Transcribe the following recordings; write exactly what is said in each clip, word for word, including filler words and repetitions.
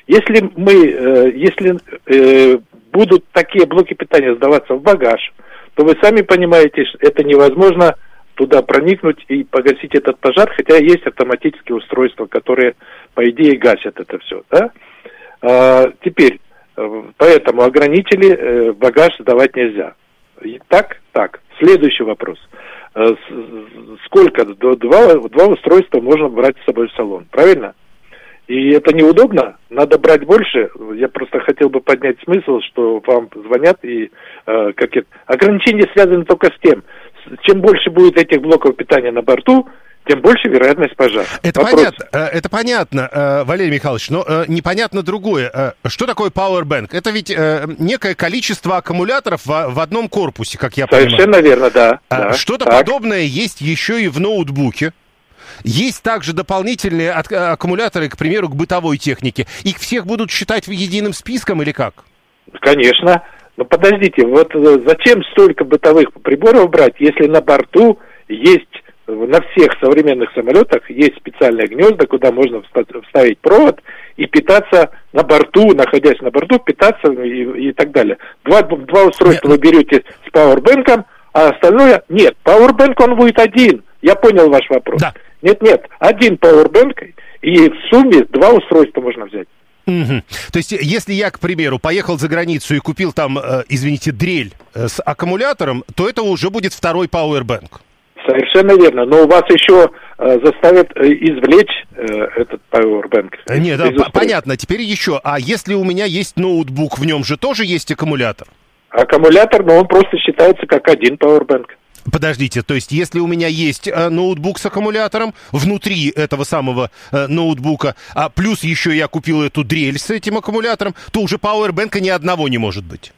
Если мы, э, если э, будут такие блоки питания сдаваться в багаж, то вы сами понимаете, что это невозможно туда проникнуть и погасить этот пожар, хотя есть автоматические устройства, которые, по идее, гасят это все, да? А, теперь, поэтому ограничили, э, багаж сдавать нельзя. Так, так. Следующий вопрос. Сколько? Два, два устройства можно брать с собой в салон, правильно? И это неудобно, надо брать больше. Я просто хотел бы поднять смысл, что вам звонят и э, как это... ограничения связаны только с тем, чем больше будет этих блоков питания на борту, тем больше вероятность пожара. Это Вопрос. понятно, это понятно, Валерий Михайлович, но непонятно другое. Что такое Powerbank? Это ведь некое количество аккумуляторов в одном корпусе, как я понимаю. Совершенно верно, да. да Что-то так. подобное есть еще и в ноутбуке. Есть также дополнительные аккумуляторы, к примеру, к бытовой технике. Их всех будут считать единым списком или как? Конечно. Но подождите, вот зачем столько бытовых приборов брать, если на борту есть... На всех современных самолетах есть специальные гнезда, куда можно вставить провод и питаться на борту, находясь на борту, питаться и, и так далее. Два, два устройства вы берете с пауэрбэнком, а остальное нет. Пауэрбэнк он будет один. Я понял ваш вопрос. Да. Нет, нет, один пауэрбэнк, и в сумме два устройства можно взять. Угу. То есть, если я, к примеру, поехал за границу и купил там, э, извините, дрель э, с аккумулятором, то это уже будет второй пауэрбэнк. Совершенно верно, но у вас еще э, заставят э, извлечь э, этот Powerbank. Нет, да, понятно, теперь еще, а если у меня есть ноутбук, в нем же тоже есть аккумулятор? Аккумулятор, но он просто считается как один Powerbank. Подождите, то есть если у меня есть э, ноутбук с аккумулятором, внутри этого самого э, ноутбука, а плюс еще я купил эту дрель с этим аккумулятором, то уже Powerbank ни одного не может быть.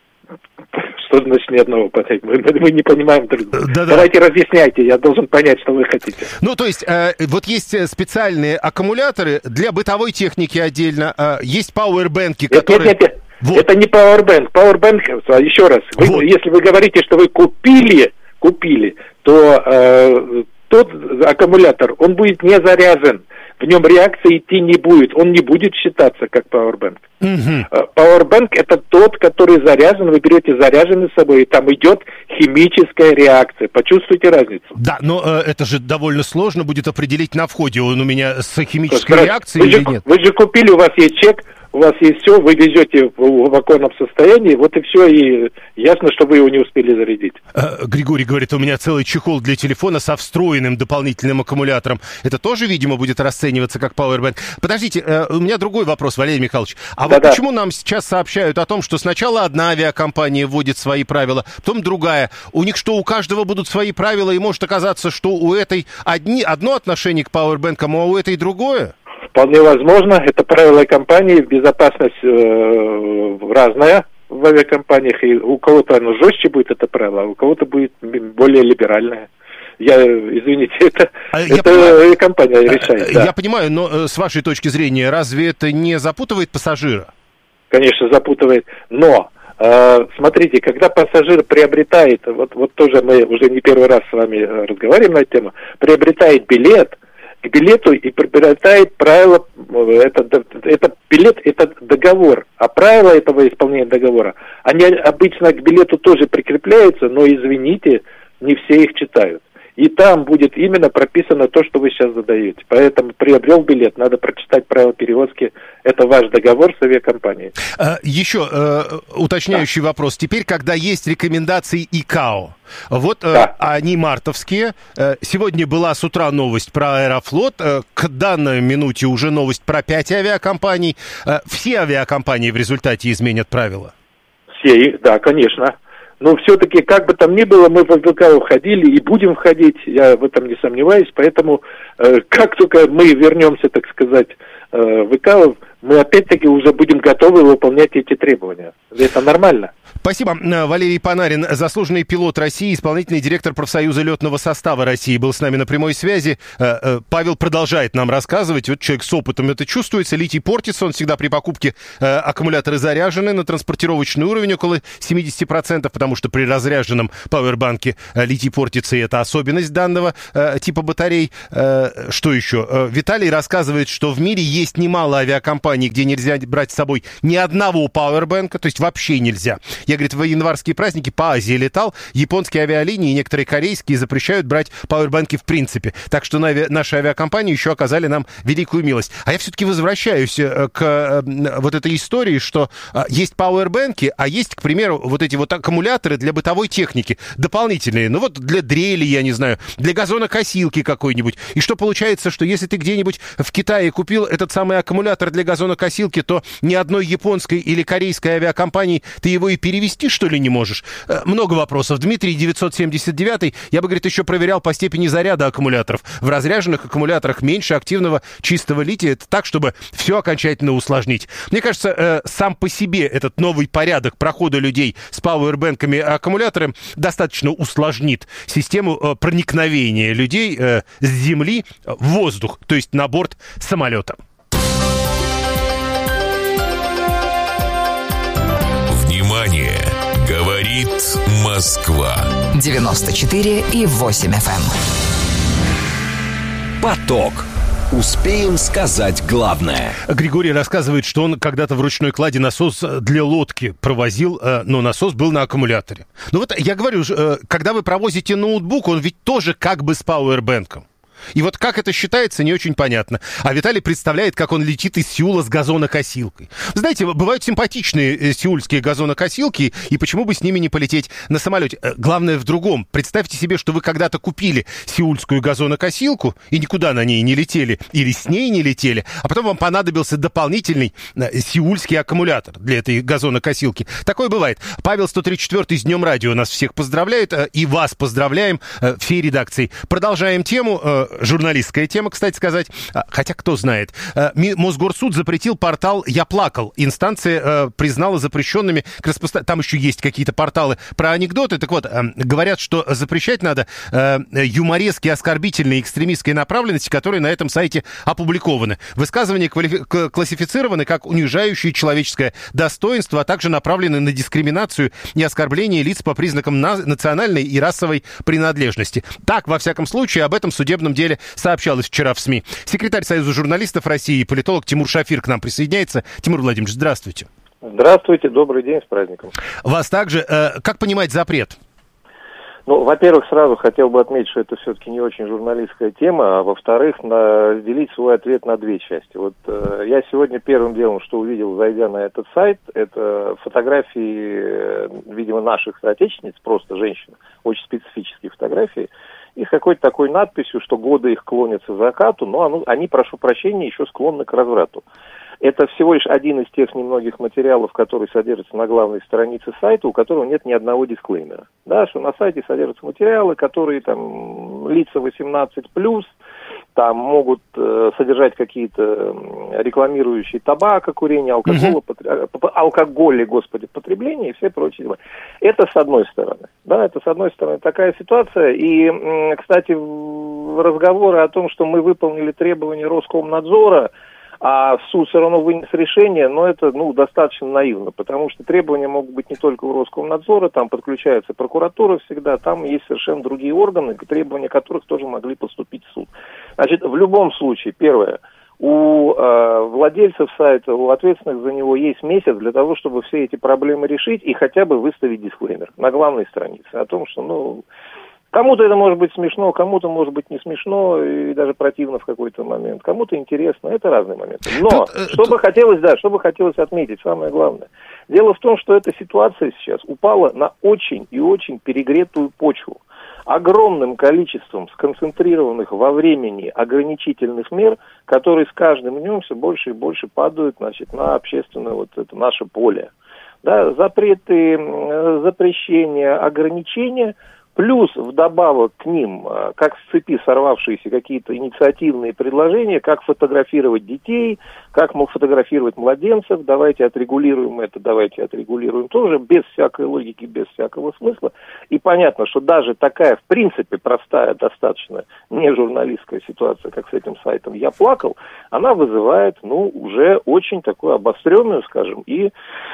Что значит ни одного понять? Мы, мы не понимаем друг друга. Да-да. Давайте разъясняйте, я должен понять, что вы хотите. Ну, то есть, э, вот есть специальные аккумуляторы для бытовой техники отдельно, э, есть пауэрбэнки, которые... Нет, нет, нет, вот. Это не пауэрбэнк. Пауэрбэнк, еще раз, вы, Вот. если вы говорите, что вы купили, купили, то э, тот аккумулятор, он будет не заряжен. В нем реакции идти не будет, он не будет считаться как Powerbank. Угу. Powerbank это тот, который заряжен, вы берете заряженный с собой, и там идет химическая реакция. Почувствуйте разницу. Да, но э, это же довольно сложно будет определить на входе, он у меня с химической Раз, реакцией вы или же, нет. Вы же купили, у вас есть чек, у вас есть все, вы везете в, в оконном состоянии, вот и все, и ясно, что вы его не успели зарядить. Э, Григорий говорит, у меня целый чехол для телефона со встроенным дополнительным аккумулятором. Это тоже, видимо, будет расцениваться как Powerbank. Подождите, э, у меня другой вопрос, Валерий Михайлович. А Да-да. вот почему нам сейчас сообщают о том, что сначала одна авиакомпания вводит свои правила, потом другая? У них что, у каждого будут свои правила, и может оказаться, что у этой одни, одно отношение к Powerbank, а у этой другое? Вполне возможно, это правила компании, безопасность э, разная в авиакомпаниях, и у кого-то оно жестче будет, это правило, а у кого-то будет более либеральное. Я, извините, это, а это я компания решает. Я да. понимаю, но э, с вашей точки зрения, разве это не запутывает пассажира? Конечно, запутывает, но... Смотрите, когда пассажир приобретает, вот, вот тоже мы уже не первый раз с вами разговариваем на эту тему, приобретает билет, к билету и приобретает правила, это, это билет, это договор, а правила этого исполнения договора, они обычно к билету тоже прикрепляются, но, извините, не все их читают. И там будет именно прописано то, что вы сейчас задаете. Поэтому приобрел билет, надо прочитать правила перевозки. Это ваш договор с авиакомпанией. А, еще э, уточняющий да. вопрос. Теперь, когда есть рекомендации ИКАО, вот да. э, они мартовские. Э, сегодня была с утра новость про Аэрофлот. Э, к данной минуте уже новость про пять авиакомпаний. Э, все авиакомпании в результате изменят правила? Все, да, конечно. Но все-таки, как бы там ни было, мы в ИКАО входили и будем входить, я в этом не сомневаюсь, поэтому э, как только мы вернемся, так сказать, э, в ИКАО, мы опять-таки уже будем готовы выполнять эти требования. Это нормально. Спасибо. Валерий Панарин, заслуженный пилот России, исполнительный директор профсоюза летного состава России, был с нами на прямой связи. Павел продолжает нам рассказывать. Вот человек с опытом это чувствуется. Литий портится, он всегда при покупке аккумуляторы заряжены на транспортировочный уровень около семьдесят процентов, потому что при разряженном пауэрбанке литий портится, и это особенность данного типа батарей. Что еще? Виталий рассказывает, что в мире есть немало авиакомпаний, где нельзя брать с собой ни одного пауэрбанка, то есть вообще нельзя. Я, говорит, в январские праздники по Азии летал, японские авиалинии и некоторые корейские запрещают брать пауэрбанки в принципе. Так что нави- наши авиакомпании еще оказали нам великую милость. А я все-таки возвращаюсь к вот этой истории, что есть пауэрбанки, а есть, к примеру, вот эти вот аккумуляторы для бытовой техники дополнительные. Ну вот для дрели, я не знаю, для газонокосилки какой-нибудь. И что получается, что если ты где-нибудь в Китае купил этот самый аккумулятор для газонокосилки, то ни одной японской или корейской авиакомпании ты его и перевести, что ли, не можешь? Много вопросов. Дмитрий девятьсот семьдесят девять, я бы, говорит, еще проверял по степени заряда аккумуляторов. В разряженных аккумуляторах меньше активного чистого лития. Это так, чтобы все окончательно усложнить. Мне кажется, сам по себе этот новый порядок прохода людей с пауэрбэнками и аккумуляторами достаточно усложнит систему проникновения людей с земли в воздух, то есть на борт самолета. Внимание! Говорит Москва. девяносто четыре и восемь эф эм. Поток. Успеем сказать главное. Григорий рассказывает, что он когда-то в ручной кладе насос для лодки провозил, но насос был на аккумуляторе. Ну вот я говорю, когда вы провозите ноутбук, он ведь тоже как бы с пауэрбэнком. И вот как это считается, не очень понятно. А Виталий представляет, как он летит из Сеула с газонокосилкой. Знаете, бывают симпатичные сеульские газонокосилки, и почему бы с ними не полететь на самолете? Главное в другом. Представьте себе, что вы когда-то купили сеульскую газонокосилку и никуда на ней не летели, или с ней не летели, а потом вам понадобился дополнительный сеульский аккумулятор для этой газонокосилки. Такое бывает. Павел сто тридцать четыре с Днем Радио нас всех поздравляет, и вас поздравляем всей редакцией. Продолжаем тему. Журналистская тема, кстати сказать. Хотя, кто знает. Мосгорсуд запретил портал «Я плакал». Инстанция признала запрещенными к распространению. Там еще есть какие-то порталы про анекдоты. Так вот, говорят, что запрещать надо юморески, оскорбительные, экстремистской направленности, которые на этом сайте опубликованы. Высказывания квалифи- классифицированы как унижающие человеческое достоинство, а также направлены на дискриминацию и оскорбление лиц по признакам на- национальной и расовой принадлежности. Так, во всяком случае, об этом судебном деле сообщалось вчера в СМИ. Секретарь Союза журналистов России и политолог Тимур Шафир к нам присоединяется. Тимур Владимирович, здравствуйте. Здравствуйте, добрый день, с праздником. Вас также. Э, как понимать запрет? Ну, во-первых, сразу хотел бы отметить, что это все-таки не очень журналистская тема, а во-вторых, на, разделить свой ответ на две части. Вот э, я сегодня первым делом, что увидел, зайдя на этот сайт, это фотографии, э, видимо, наших соотечественниц, просто женщин, очень специфические фотографии, и с какой-то такой надписью, что годы их клонятся к закату, но оно, они, прошу прощения, еще склонны к разврату. Это всего лишь один из тех немногих материалов, который содержится на главной странице сайта, у которого нет ни одного дисклеймера. Да, что на сайте содержатся материалы, которые там лица восемнадцать плюс, там могут э, содержать какие-то рекламирующие табако, курение, алкоголь, uh-huh. потр... алкоголь, господи, потребление и все прочие дела. Это с одной стороны. Да, это с одной стороны такая ситуация. И, кстати, разговоры о том, что мы выполнили требования Роскомнадзора, а суд все равно вынес решение, но это, ну, достаточно наивно, потому что требования могут быть не только у Роскомнадзора, там подключается прокуратура всегда, там есть совершенно другие органы, требования которых тоже могли поступить в суд. Значит, в любом случае, первое, у э, владельцев сайта, у ответственных за него есть месяц для того, чтобы все эти проблемы решить и хотя бы выставить дисклеймер на главной странице о том, что, ну... Кому-то это может быть смешно, кому-то может быть не смешно и даже противно в какой-то момент. Кому-то интересно, это разные моменты. Но, Тут, что бы хотелось, да, что бы хотелось отметить, самое главное. Дело в том, что эта ситуация сейчас упала на очень и очень перегретую почву. Огромным количеством сконцентрированных во времени ограничительных мер, которые с каждым днем все больше и больше падают, значит, на общественное вот это наше поле. Да, запреты, запрещения, ограничения Плюс вдобавок к ним, как с цепи сорвавшиеся какие-то инициативные предложения, как фотографировать детей, как мол, фотографировать младенцев, давайте отрегулируем это, давайте отрегулируем тоже, без всякой логики, без всякого смысла. И понятно, что даже такая, в принципе, простая, достаточно не журналистская ситуация, как с этим сайтом «Я плакал», она вызывает, ну, уже очень такую обостренную, скажем, и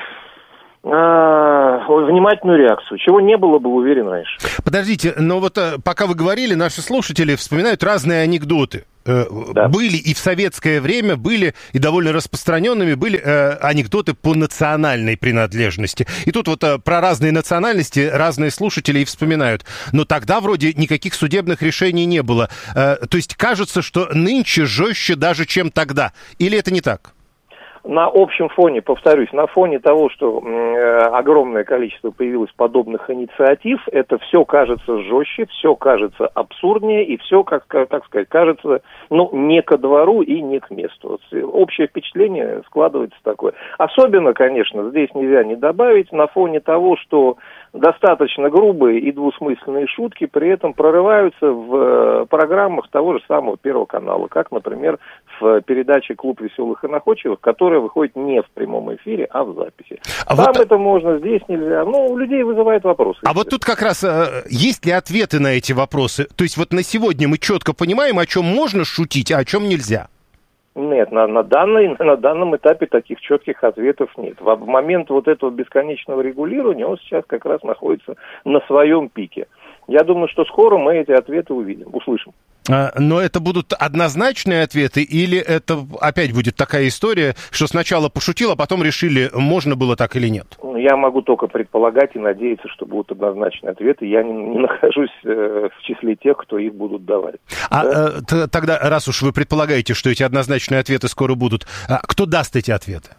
внимательную реакцию, чего не было бы, уверен, раньше. Подождите, но вот пока вы говорили, наши слушатели вспоминают разные анекдоты. Да. Были и в советское время, были и довольно распространенными, были э, анекдоты по национальной принадлежности. И тут вот э, про разные национальности разные слушатели и вспоминают. Но тогда вроде никаких судебных решений не было. Э, то есть кажется, что нынче жестче даже, чем тогда. Или это не так? На общем фоне, повторюсь, на фоне того, что э, огромное количество появилось подобных инициатив, это все кажется жестче, все кажется абсурднее, и все, как, так сказать, кажется, ну, не ко двору и не к месту. Общее впечатление складывается такое. Особенно, конечно, здесь нельзя не добавить, на фоне того, что достаточно грубые и двусмысленные шутки при этом прорываются в программах того же самого Первого канала, как, например, в передаче «Клуб веселых и находчивых», которая выходит не в прямом эфире, а в записи. А Там вот... это можно, здесь нельзя. Ну, у людей вызывает вопросы. А вот тут как раз э, есть ли ответы на эти вопросы? То есть вот на сегодня мы четко понимаем, о чем можно шутить, а о чем нельзя? Нет, на, на, данной, на данном этапе таких четких ответов нет. В, в момент вот этого бесконечного регулирования он сейчас как раз находится на своем пике. Я думаю, что скоро мы эти ответы увидим, услышим. А, но это будут однозначные ответы или это опять будет такая история, что сначала пошутил, а потом решили, можно было так или нет? Я могу только предполагать и надеяться, что будут однозначные ответы. Я не, не нахожусь э, в числе тех, кто их будут давать. А да? э, т- тогда, раз уж вы предполагаете, что эти однозначные ответы скоро будут, а кто даст эти ответы?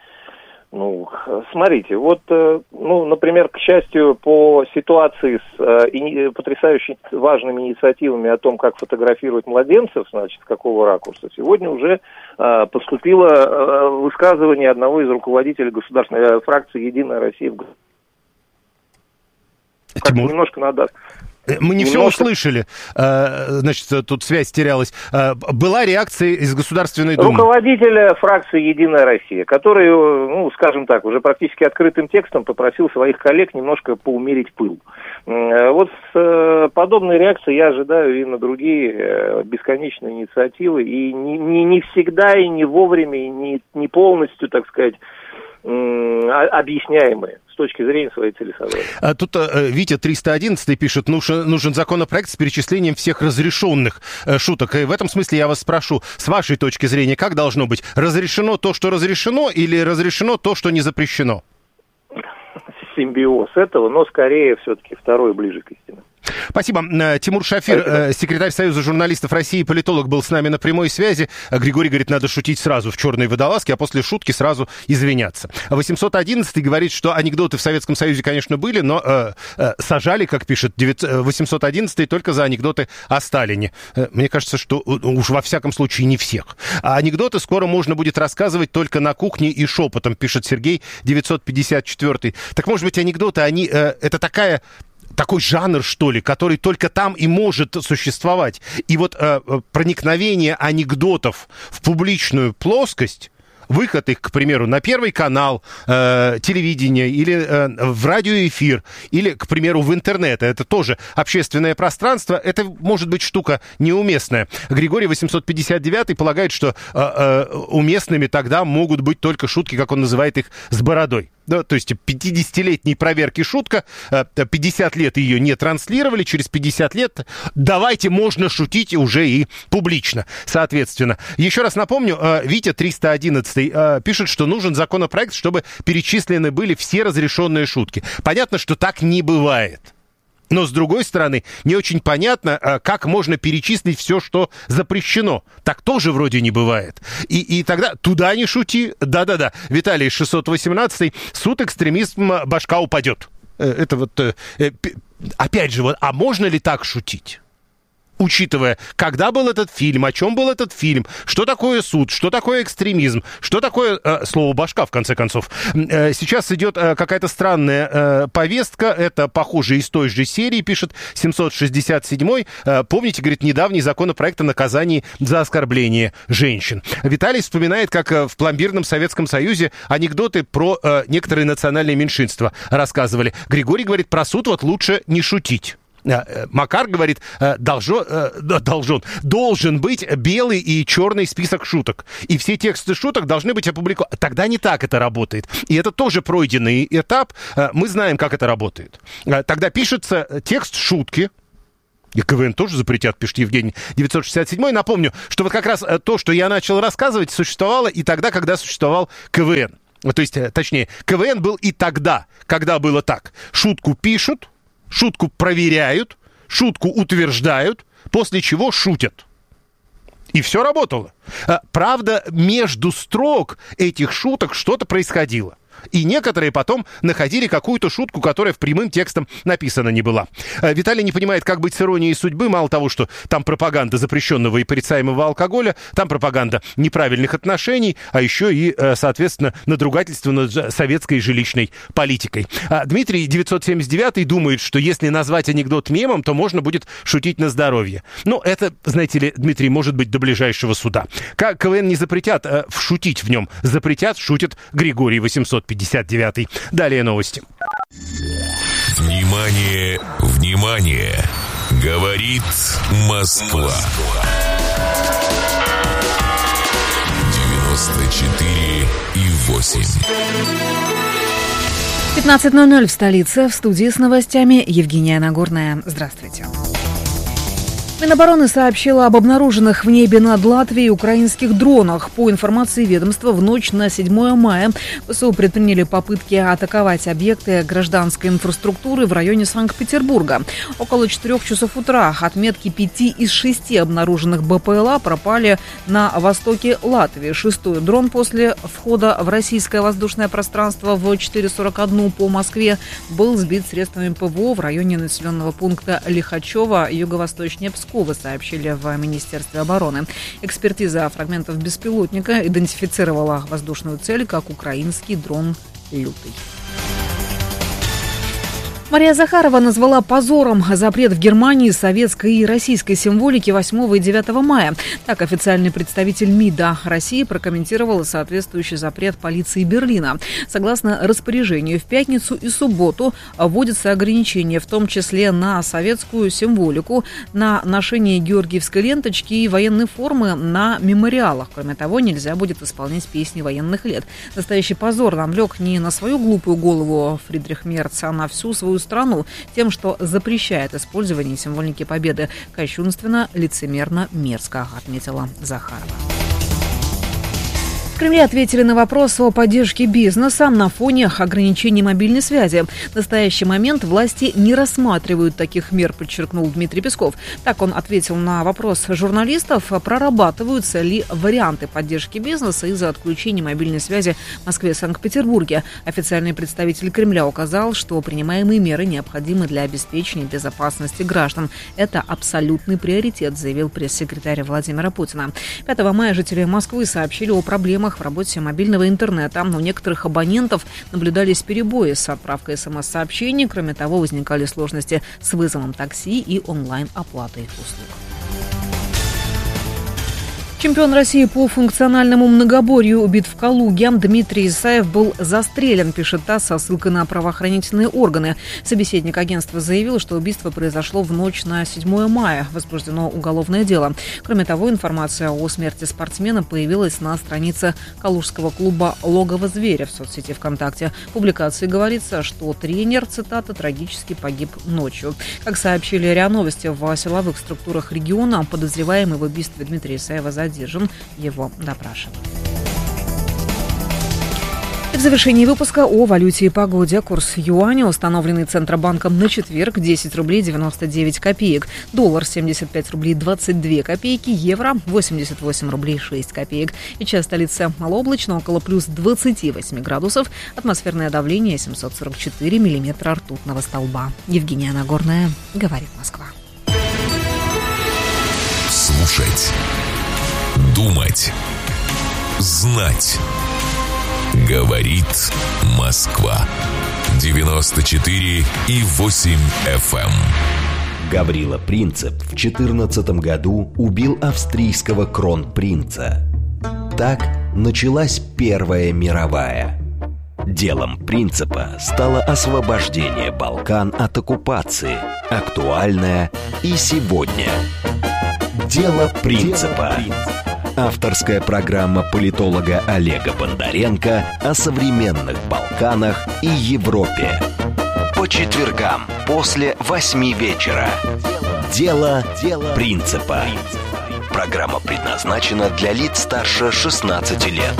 Ну, смотрите, вот, ну, например, к счастью, по ситуации с э, потрясающе важными инициативами о том, как фотографировать младенцев, значит, с какого ракурса, сегодня уже э, поступило э, высказывание одного из руководителей государственной фракции «Единая Россия» в как немножко надо... Мы не Немножко... все услышали, значит, тут связь терялась. Была реакция из Государственной Думы. Руководителя фракции «Единая Россия», который, ну, скажем так, уже практически открытым текстом попросил своих коллег немножко поумерить пыл. Вот с подобной реакцией я ожидаю и на другие бесконечные инициативы, и не, не, не всегда, и не вовремя, и не, не полностью, так сказать, объясняемые с точки зрения своей целесообразности. А тут э, Витя триста одиннадцать пишет, нужен, нужен законопроект с перечислением всех разрешенных э, шуток. И в этом смысле я вас спрошу, с вашей точки зрения, как должно быть? Разрешено то, что разрешено, или разрешено то, что не запрещено? Симбиоз этого, но скорее все-таки второе ближе к истине. Спасибо. Тимур Шафир, Спасибо. Секретарь Союза журналистов России, политолог, был с нами на прямой связи. Григорий говорит, надо шутить сразу в черной водолазке, а после шутки сразу извиняться. восемьсот одиннадцать говорит, что анекдоты в Советском Союзе, конечно, были, но э, э, сажали, как пишет восемьсот одиннадцать, только за анекдоты о Сталине. Мне кажется, что уж во всяком случае не всех. А анекдоты скоро можно будет рассказывать только на кухне и шепотом, пишет Сергей девятьсот пятьдесят четыре. Так, может быть, анекдоты, они, э, это такая... такой жанр, что ли, который только там и может существовать. И вот э, проникновение анекдотов в публичную плоскость, выход их, к примеру, на Первый канал э, телевидения или э, в радиоэфир, или, к примеру, в интернет. Это тоже общественное пространство. Это может быть штука неуместная. Григорий восемьсот пятьдесят девять полагает, что э, э, уместными тогда могут быть только шутки, как он называет их, с бородой. Да, то есть пятидесятилетней проверки шутка, пятьдесят лет ее не транслировали, через пятьдесят лет давайте можно шутить уже и публично, соответственно. Еще раз напомню, Витя триста одиннадцать пишет, что нужен законопроект, чтобы перечислены были все разрешенные шутки. Понятно, что так не бывает. Но, с другой стороны, не очень понятно, как можно перечислить все, что запрещено. Так тоже вроде не бывает. И, и тогда туда не шути. Да-да-да. Виталий шестьсот восемнадцать. Суд экстремизма, башка упадет. Это вот... Опять же, вот, а можно ли так шутить? учитывая, когда был этот фильм, о чем был этот фильм, что такое суд, что такое экстремизм, что такое э, слово «башка», в конце концов. Э, сейчас идет э, какая-то странная э, повестка, это, похоже, из той же серии, пишет семьсот шестьдесят седьмой. Э, помните, говорит, недавний законопроект о наказании за оскорбление женщин. Виталий вспоминает, как э, в пломбирном Советском Союзе анекдоты про э, некоторые национальные меньшинства рассказывали. Григорий говорит, про суд вот лучше не шутить. Макар говорит, должен, должен, должен быть белый и черный список шуток. И все тексты шуток должны быть опубликованы. Тогда не так это работает. И это тоже пройденный этап. Мы знаем, как это работает. Тогда пишется текст шутки. И КВН тоже запретят, пишет Евгений девятьсот шестьдесят седьмой. Напомню, что вот как раз то, что я начал рассказывать, существовало и тогда, когда существовал КВН. То есть, точнее, КВН был и тогда, когда было так. Шутку пишут, шутку проверяют, шутку утверждают, после чего шутят. И все работало. Правда, между строк этих шуток что-то происходило. И некоторые потом находили какую-то шутку, которая в прямым текстом написана не была. Виталий не понимает, как быть с иронией судьбы. Мало того, что там пропаганда запрещенного и порицаемого алкоголя, там пропаганда неправильных отношений, а еще и, соответственно, надругательство над советской жилищной политикой. А Дмитрий девятьсот семьдесят девятый думает, что если назвать анекдот мемом, то можно будет шутить на здоровье. Но это, знаете ли, Дмитрий, может быть до ближайшего суда. Как КВН не запретят а шутить в нем, запретят, шутит Григорий восемьсот пятьдесят девятый. Далее новости. Внимание, внимание! Говорит Москва. девяносто четыре и восемь. пятнадцать ноль ноль в столице. В студии с новостями Евгения Нагорная. Здравствуйте. Минобороны сообщила об обнаруженных в небе над Латвией украинских дронах. По информации ведомства, в ночь на седьмое мая ВСУ предприняли попытки атаковать объекты гражданской инфраструктуры в районе Санкт-Петербурга. Около четырех часов утра отметки пяти из шести обнаруженных БПЛА пропали на востоке Латвии. Шестой дрон после входа в российское воздушное пространство в четыре сорок один по Москве был сбит средствами ПВО в районе населенного пункта Лихачево, юго-восточнее Пскова, сообщили в Министерстве обороны. Экспертиза фрагментов беспилотника идентифицировала воздушную цель как украинский дрон «Лютый». Мария Захарова назвала позором запрет в Германии советской и российской символики восьмого и девятого мая. Так официальный представитель МИДа России прокомментировал соответствующий запрет полиции Берлина. Согласно распоряжению, в пятницу и субботу вводятся ограничения, в том числе на советскую символику, на ношение георгиевской ленточки и военной формы на мемориалах. Кроме того, нельзя будет исполнять песни военных лет. Настоящий позор навлек не на свою глупую голову Фридрих Мерц, а на всю свою страну тем, что запрещает использование символики победы. Кощунственно, лицемерно, мерзко, отметила Захарова. В Кремле ответили на вопрос о поддержке бизнеса на фоне ограничений мобильной связи. В настоящий момент власти не рассматривают таких мер, подчеркнул Дмитрий Песков. Так он ответил на вопрос журналистов, прорабатываются ли варианты поддержки бизнеса из-за отключения мобильной связи в Москве и Санкт-Петербурге. Официальный представитель Кремля указал, что принимаемые меры необходимы для обеспечения безопасности граждан. Это абсолютный приоритет, заявил пресс-секретарь Владимира Путина. пятого мая жители Москвы сообщили о проблемах в работе мобильного интернета. У некоторых абонентов наблюдались перебои с отправкой смс-сообщений. Кроме того, возникали сложности с вызовом такси и онлайн-оплатой услуг. Чемпион России по функциональному многоборью убит в Калуге. Дмитрий Исаев был застрелен, пишет ТАСС со ссылкой на правоохранительные органы. Собеседник агентства заявил, что убийство произошло в ночь на седьмое мая. Возбуждено уголовное дело. Кроме того, информация о смерти спортсмена появилась на странице калужского клуба «Логово зверя» в соцсети ВКонтакте. В публикации говорится, что тренер, цитата, трагически погиб ночью. Как сообщили РИА Новости, в силовых структурах региона подозреваемый в убийстве Дмитрия Исаева задержан. Задержан, его допрашивают. В завершении выпуска о валюте и погоде. Курс юаня, установленный Центробанком на четверг, десять рублей девяносто девять копеек. Доллар семьдесят пять рублей двадцать две копейки. Евро восемьдесят восемь рублей шесть копеек. Сейчас столица малооблачно, около плюс двадцати восьми градусов. Атмосферное давление семьсот сорок четыре миллиметра ртутного столба. Евгения Нагорная, говорит Москва. Слушать. Думать. Знать. Говорит Москва. девяносто четыре и восемь эф эм. Гаврила Принцип в четырнадцатом году убил австрийского кронпринца. Так началась Первая мировая. Делом Принципа стало освобождение Балкан от оккупации, актуальное и сегодня. Дело Принципа. Авторская программа политолога Олега Бондаренко о современных Балканах и Европе. По четвергам после восьми вечера. Дело Принципа. Программа предназначена для лиц старше шестнадцати лет.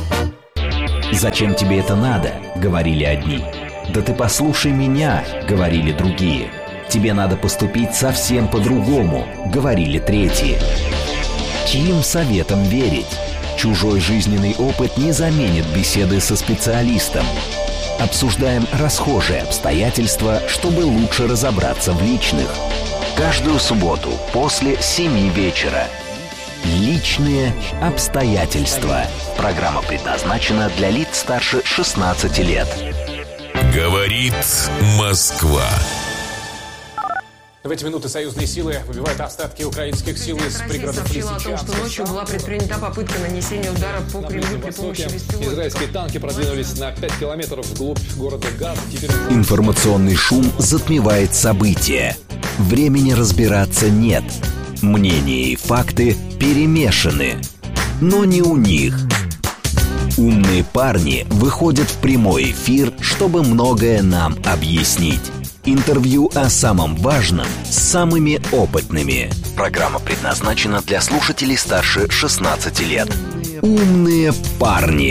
«Зачем тебе это надо?» — говорили одни. «Да ты послушай меня!» — говорили другие. «Тебе надо поступить совсем по-другому!» — говорили третьи. Чьим советом верить? Чужой жизненный опыт не заменит беседы со специалистом. Обсуждаем расхожие обстоятельства, чтобы лучше разобраться в личных. Каждую субботу после семи вечера. Личные обстоятельства. Программа предназначена для лиц старше шестнадцати лет. Говорит Москва. В эти минуты союзные силы выбивают остатки украинских сил из пригородов Лисичанска. Сообщила о том, что ночью была предпринята попытка нанесения удара по Кремлю при помощи беспилотников. Израильские танки продвинулись на пять километров вглубь города Газ. Теперь... Информационный шум затмевает события. Времени разбираться нет. Мнения и факты перемешаны. Но не у них. Умные парни выходят в прямой эфир, чтобы многое нам объяснить. Интервью о самом важном с самыми опытными. Программа предназначена для слушателей старше шестнадцати лет. Умные парни.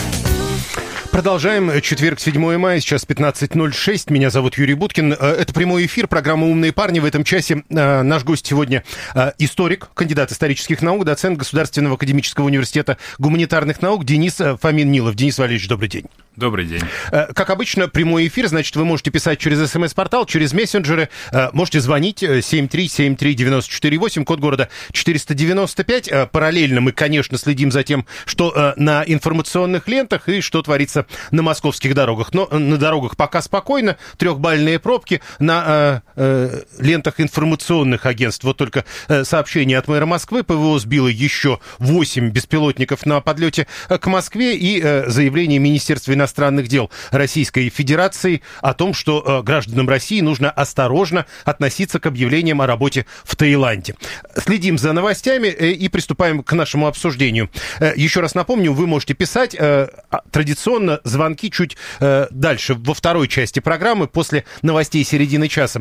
Продолжаем. Четверг, седьмое мая, сейчас пятнадцать ноль шесть. Меня зовут Юрий Буткин. Это прямой эфир, программа «Умные парни». В этом часе наш гость сегодня историк, кандидат исторических наук, доцент Государственного академического университета гуманитарных наук Денис Фомин-Нилов. Денис Валерьевич, добрый день. Добрый день. Как обычно, прямой эфир, значит, вы можете писать через смс-портал, через мессенджеры, можете звонить семь три семь три девять четыре восемь, код города четыреста девяносто пять. Параллельно мы, конечно, следим за тем, что на информационных лентах и что творится на московских дорогах. Но на дорогах пока спокойно, трехбальные пробки, на э, лентах информационных агентств. Вот только э, сообщение от мэра Москвы: ПВО сбило еще восемь беспилотников на подлете к Москве, и э, заявление Министерства иностранных дел Российской Федерации о том, что э, гражданам России нужно осторожно относиться к объявлениям о работе в Таиланде. Следим за новостями э, и приступаем к нашему обсуждению. Э, еще раз напомню, вы можете писать э, традиционно звонки чуть э, дальше, во второй части программы, после новостей середины часа.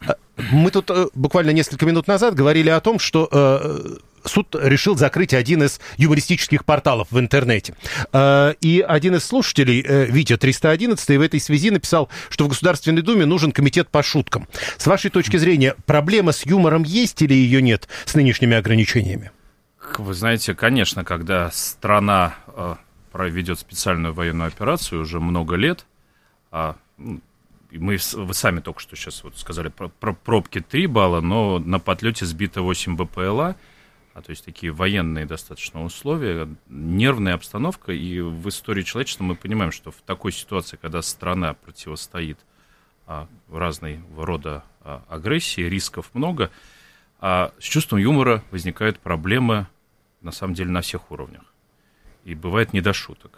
Мы тут э, буквально несколько минут назад говорили о том, что э, суд решил закрыть один из юмористических порталов в интернете. Э, и один из слушателей, э, Витя триста одиннадцать, в этой связи написал, что в Государственной Думе нужен комитет по шуткам. С вашей точки зрения, проблема с юмором есть или ее нет с нынешними ограничениями? Вы знаете, конечно, когда страна... Э... ведет специальную военную операцию уже много лет. А, мы, вы сами только что сейчас вот сказали про, про пробки три балла, но на подлете сбито восемь БПЛА, а, то есть такие военные достаточно условия, нервная обстановка. И в истории человечества мы понимаем, что в такой ситуации, когда страна противостоит а, разной рода а, агрессии, рисков много, а, с чувством юмора возникают проблемы, на самом деле, на всех уровнях. И бывает не до шуток.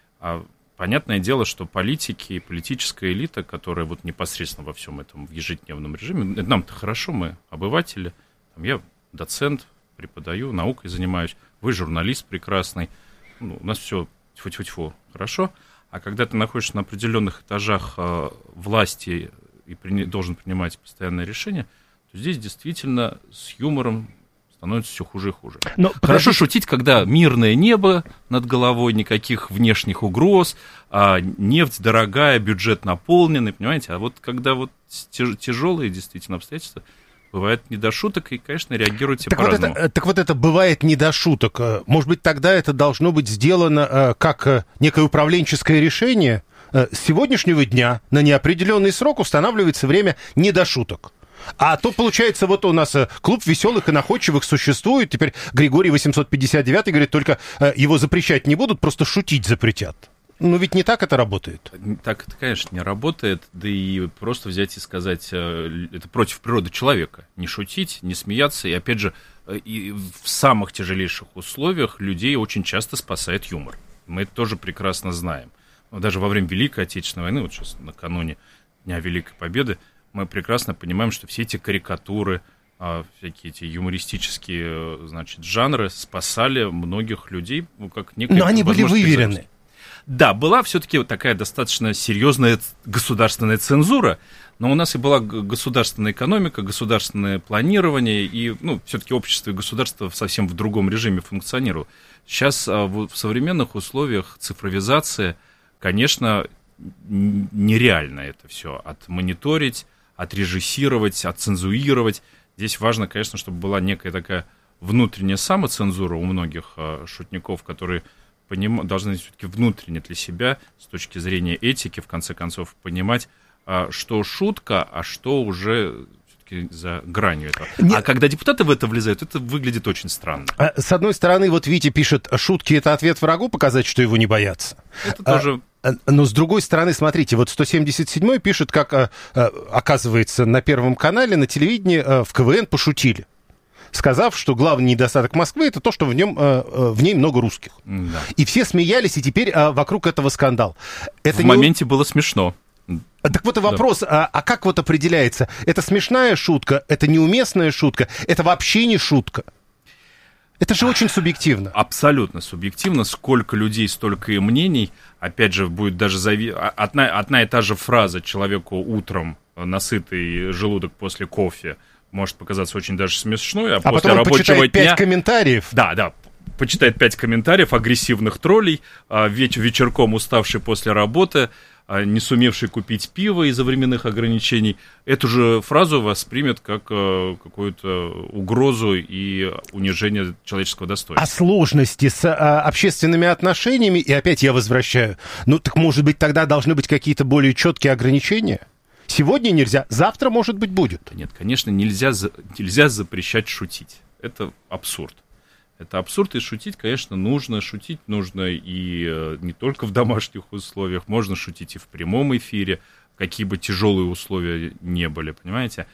А понятное дело, что политики и политическая элита, которая вот непосредственно во всем этом в ежедневном режиме, нам-то хорошо, мы обыватели, там я доцент, преподаю, наукой занимаюсь, вы журналист прекрасный, ну, у нас все тьфу-тьфу-тьфу хорошо, а когда ты находишься на определенных этажах э, власти и при, должен принимать постоянные решения, то здесь действительно с юмором становится все хуже и хуже. Но хорошо подождите... шутить, когда мирное небо над головой, никаких внешних угроз, а нефть дорогая, бюджет наполненный, понимаете? А вот когда вот тяжелые действительно обстоятельства, бывает не до шуток, и, конечно, реагируйте так по-разному. Вот это, так вот это бывает не до шуток. Может быть, тогда это должно быть сделано как некое управленческое решение? С сегодняшнего дня на неопределенный срок устанавливается время не до шуток. А то, получается, вот у нас клуб веселых и находчивых существует. Теперь Григорий восемьсот пятьдесят девятый говорит, только его запрещать не будут, просто шутить запретят. Ну, ведь не так это работает. Так это, конечно, не работает. Да и просто взять и сказать, это против природы человека. Не шутить, не смеяться. И, опять же, и в самых тяжелейших условиях людей очень часто спасает юмор. Мы это тоже прекрасно знаем. Даже во время Великой Отечественной войны, вот сейчас накануне Дня Великой Победы, мы прекрасно понимаем, что все эти карикатуры, всякие эти юмористические, значит, жанры спасали многих людей, ну, как некая... Но они были выверены. Да, была все-таки вот такая достаточно серьезная государственная цензура, но у нас и была государственная экономика, государственное планирование, и, ну, все-таки общество и государство совсем в другом режиме функционировало. Сейчас в современных условиях цифровизация, конечно, нереально это все отмониторить, отрежиссировать, отцензуировать. Здесь важно, конечно, чтобы была некая такая внутренняя самоцензура у многих шутников, которые поним... должны все-таки внутренне для себя, с точки зрения этики, в конце концов, понимать, что шутка, а что уже все-таки за гранью этого. Нет. А когда депутаты в это влезают, это выглядит очень странно. С одной стороны, вот Витя пишет, шутки — это ответ врагу, показать, что его не боятся. Это тоже... Но, с другой стороны, смотрите, вот сто семьдесят седьмой пишет, как, оказывается, на Первом канале, на телевидении в КВН пошутили, сказав, что главный недостаток Москвы — это то, что в, нем, в ней много русских. Да. И все смеялись, и теперь вокруг этого скандал. Это в не... моменте было смешно. Так вот и вопрос, да. а, а как вот определяется? Это смешная шутка, это неуместная шутка, это вообще не шутка? Это же очень субъективно. Абсолютно субъективно. Сколько людей, столько и мнений. Опять же, будет даже зави... одна, одна и та же фраза человеку утром на сытый желудок после кофе может показаться очень даже смешной, а, а после потом рабочего почитает дня... пять комментариев. Да, да. Почитает пять комментариев агрессивных троллей, веч... вечерком уставший после работы, не сумевший купить пиво из-за временных ограничений, эту же фразу воспримет как э, какую-то угрозу и унижение человеческого достоинства. А сложности с а, общественными отношениями, и опять я возвращаю, ну так может быть тогда должны быть какие-то более четкие ограничения? Сегодня нельзя, завтра, может быть, будет. Нет, конечно, нельзя, нельзя запрещать шутить. Это абсурд. Это абсурд, и шутить, конечно, нужно. Шутить нужно и э, не только в домашних условиях, можно шутить и в прямом эфире, какие бы тяжелые условия не были, понимаете?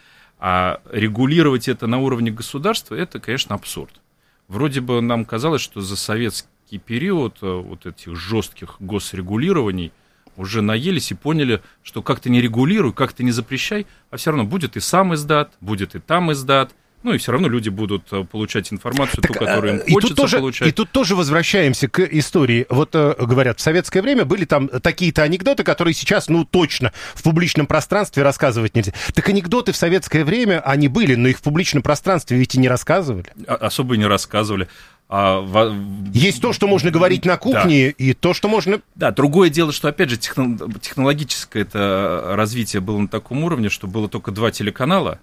А регулировать это на уровне государства, это, конечно, абсурд. Вроде бы нам казалось, что за советский период э, вот этих жестких госрегулирований уже наелись и поняли, что как-то не регулируй, как-то не запрещай, а все равно будет и сам издат, будет и там издат. Ну и все равно люди будут получать информацию, так, ту, которую им хочется и тут тоже, получать. И тут тоже возвращаемся к истории. Вот говорят, в советское время были там такие-то анекдоты, которые сейчас, ну, точно в публичном пространстве рассказывать нельзя. Так анекдоты в советское время, они были, но их в публичном пространстве ведь и не рассказывали. А, особо и не рассказывали. А, в... Есть то, что можно говорить на кухне, да. И то, что можно... Да, другое дело, что, опять же, техно... технологическое это развитие было на таком уровне, что было только два телеканала,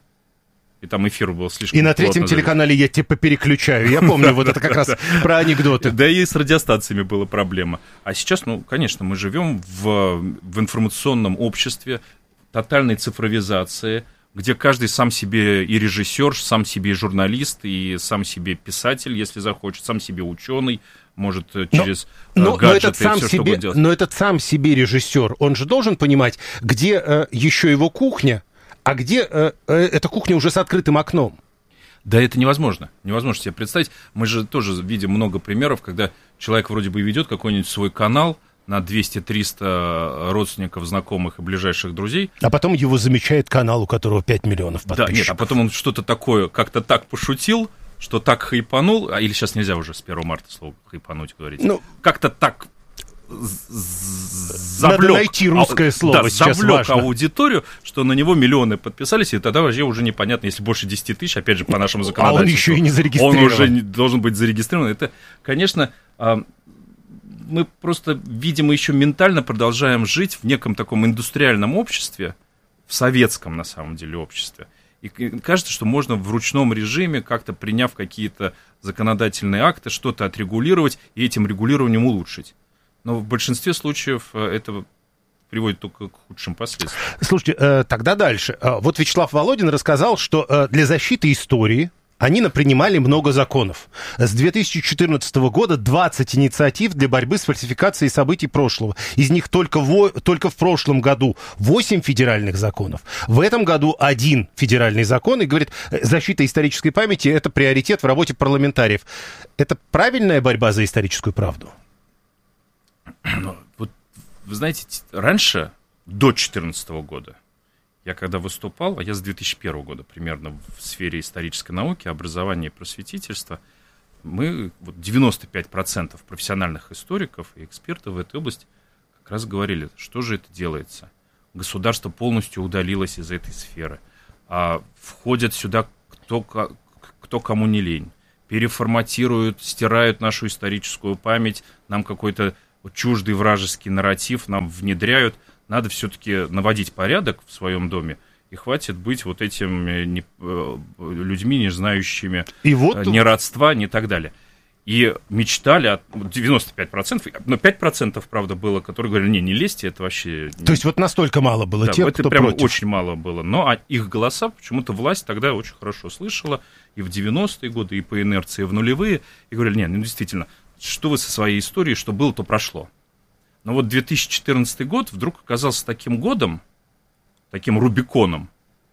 и там эфир был слишком... И на третьем телеканале я типа переключаю. Я помню, вот это как раз про анекдоты. Да и с радиостанциями была проблема. А сейчас, ну, конечно, мы живем в, в информационном обществе, тотальной цифровизации, где каждый сам себе и режиссер, сам себе и журналист, и сам себе писатель, если захочет, сам себе ученый, может через но, гаджеты но и все, себе, что будет делать. Но этот сам себе режиссер, он же должен понимать, где э, еще его кухня, а где э, э, эта кухня уже с открытым окном? Да это невозможно. Невозможно себе представить. Мы же тоже видим много примеров, когда человек вроде бы ведет какой-нибудь свой канал на двести-триста родственников, знакомых и ближайших друзей. А потом его замечает канал, у которого пять миллионов подписчиков. Да, нет, а потом он что-то такое, как-то так пошутил, что так хайпанул, а или сейчас нельзя уже с первого марта слово хайпануть говорить. Ну, как-то так... Завлек, надо найти русское слово, да, сейчас завлек важно. Аудиторию, что на него миллионы подписались, и тогда вообще уже непонятно, если больше десяти тысяч, опять же, по нашему законодательству. А он еще и не зарегистрирован. Он уже не, должен быть зарегистрирован. Это, конечно, мы просто, видимо, еще ментально продолжаем жить в неком таком индустриальном обществе, в советском, на самом деле, обществе. И кажется, что можно в ручном режиме, как-то приняв какие-то законодательные акты, что-то отрегулировать и этим регулированием улучшить. Но в большинстве случаев это приводит только к худшим последствиям. Слушайте, тогда дальше. Вот Вячеслав Володин рассказал, что для защиты истории они напринимали много законов. С две тысячи четырнадцатого года двадцать инициатив для борьбы с фальсификацией событий прошлого. Из них только, во, только в прошлом году восемь федеральных законов. В этом году один федеральный закон. И говорит, защита исторической памяти – это приоритет в работе парламентариев. Это правильная борьба за историческую правду? Вот, вы знаете, раньше, до две тысячи четырнадцатого года, я когда выступал, а я с две тысячи первого года примерно в сфере исторической науки, образования и просветительства, мы, вот девяносто пять процентов профессиональных историков и экспертов в этой области как раз говорили, что же это делается. Государство полностью удалилось из этой сферы. А входят сюда кто, кто кому не лень. Переформатируют, стирают нашу историческую память, нам какой-то чуждый вражеский нарратив нам внедряют. Надо все-таки наводить порядок в своем доме, и хватит быть вот этими не, людьми, не знающими и вот... ни родства, ни так далее. И мечтали, девяносто пять процентов, но пять процентов, правда, было, которые говорили, не, не лезьте, это вообще... То есть вот настолько мало было да, тех, это кто прям против? Очень мало было, но а их голоса почему-то власть тогда очень хорошо слышала, и в девяностые годы, и по инерции в нулевые, и говорили, нет, ну действительно, что вы со своей историей, что было, то прошло. Но вот две тысячи четырнадцатый год вдруг оказался таким годом, таким Рубиконом,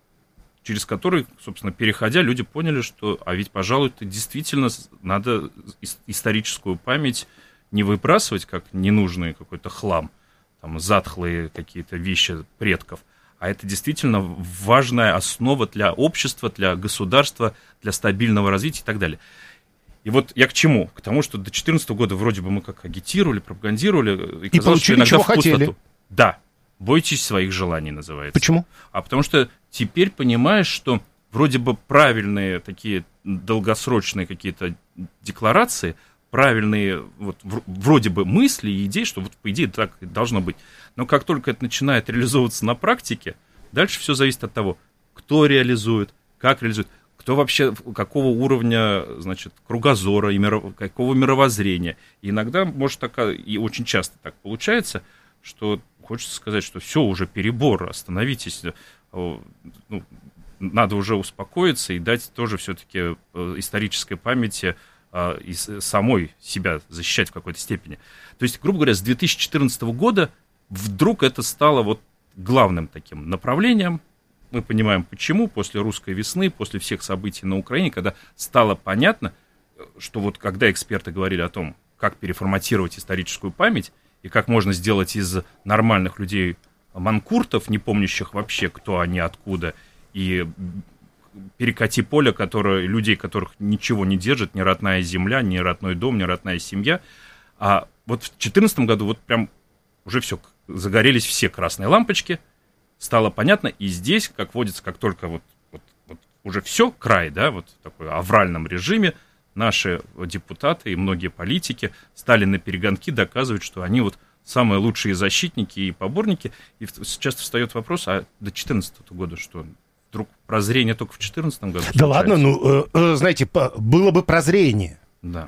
через который, собственно, переходя, люди поняли, что, а ведь, пожалуй, это действительно надо историческую память не выбрасывать, как ненужный какой-то хлам, там, затхлые какие-то вещи предков, а это действительно важная основа для общества, для государства, для стабильного развития и так далее. И вот я к чему? К тому, что до две тысячи четырнадцатого года вроде бы мы как агитировали, пропагандировали. И, и получили, чего хотели. Да. Бойтесь своих желаний, называется. Почему? А потому что теперь понимаешь, что вроде бы правильные такие долгосрочные какие-то декларации, правильные вот, вроде бы мысли и идеи, что вот по идее так и должно быть. Но как только это начинает реализовываться на практике, дальше все зависит от того, кто реализует, как реализует. Кто вообще, какого уровня, значит, кругозора, и миро, какого мировоззрения. И иногда, может, так, и очень часто так получается, что хочется сказать, что все, уже перебор, остановитесь, ну, надо уже успокоиться и дать тоже все-таки исторической памяти и самой себя защищать в какой-то степени. То есть, грубо говоря, с две тысячи четырнадцатого года вдруг это стало вот главным таким направлением. Мы понимаем, почему после русской весны, после всех событий на Украине, когда стало понятно, что вот когда эксперты говорили о том, как переформатировать историческую память, и как можно сделать из нормальных людей манкуртов, не помнящих вообще, кто они, откуда, и перекати поле, которое, людей, которых ничего не держит, ни родная земля, ни родной дом, ни родная семья. А вот в две тысячи четырнадцатом году вот прям уже все, загорелись все красные лампочки, стало понятно, и здесь, как водится, как только вот, вот, вот уже все, край, да, вот в такой авральном режиме, наши депутаты и многие политики стали на перегонки доказывать, что они вот самые лучшие защитники и поборники. И часто встает вопрос, а до две тысячи четырнадцатого года что, вдруг прозрение только в две тысячи четырнадцатом году? Да ладно, ну, э, знаете, было бы прозрение. Да.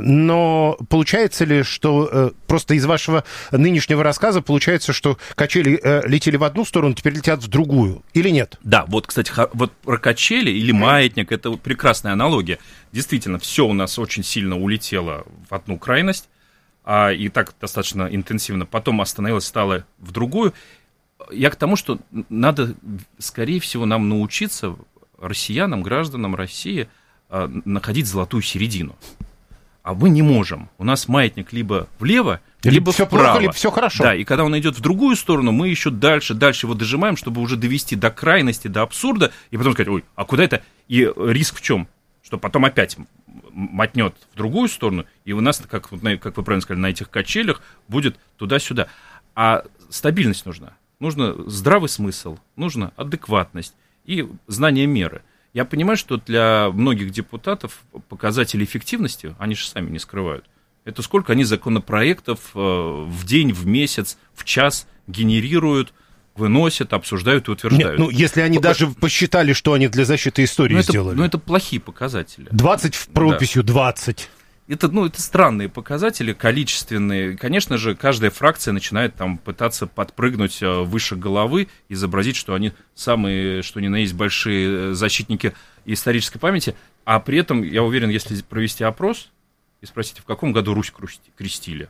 Но получается ли, что э, просто из вашего нынешнего рассказа получается, что качели э, летели в одну сторону, теперь летят в другую, или нет? Да, вот, кстати, вот про качели или маятник, это прекрасная аналогия. Действительно, все у нас очень сильно улетело в одну крайность, а, и так достаточно интенсивно. Потом остановилось, стало в другую. Я к тому, что надо, скорее всего, нам научиться, россиянам, гражданам России, э, находить золотую середину. А мы не можем. У нас маятник либо влево, либо, либо все вправо. Плохо, либо все хорошо. Да, и когда он идет в другую сторону, мы еще дальше, дальше его дожимаем, чтобы уже довести до крайности, до абсурда, и потом сказать, ой, а куда это? И риск в чем? Что потом опять мотнет в другую сторону, и у нас, как, как вы правильно сказали, на этих качелях будет туда-сюда. А стабильность нужна. Нужно здравый смысл, нужна адекватность и знание меры. Я понимаю, что для многих депутатов показатели эффективности, они же сами не скрывают, это сколько они законопроектов в день, в месяц, в час генерируют, выносят, обсуждают и утверждают. Нет, ну, если они Пока... даже посчитали, что они для защиты истории ну, это, сделали. Ну, это плохие показатели. двадцать в прописью, да. двадцать. это, ну, это странные показатели, количественные. Конечно же, каждая фракция начинает там пытаться подпрыгнуть выше головы, изобразить, что они самые, что ни на есть, большие защитники исторической памяти. А при этом, я уверен, если провести опрос и спросить, в каком году Русь крестили,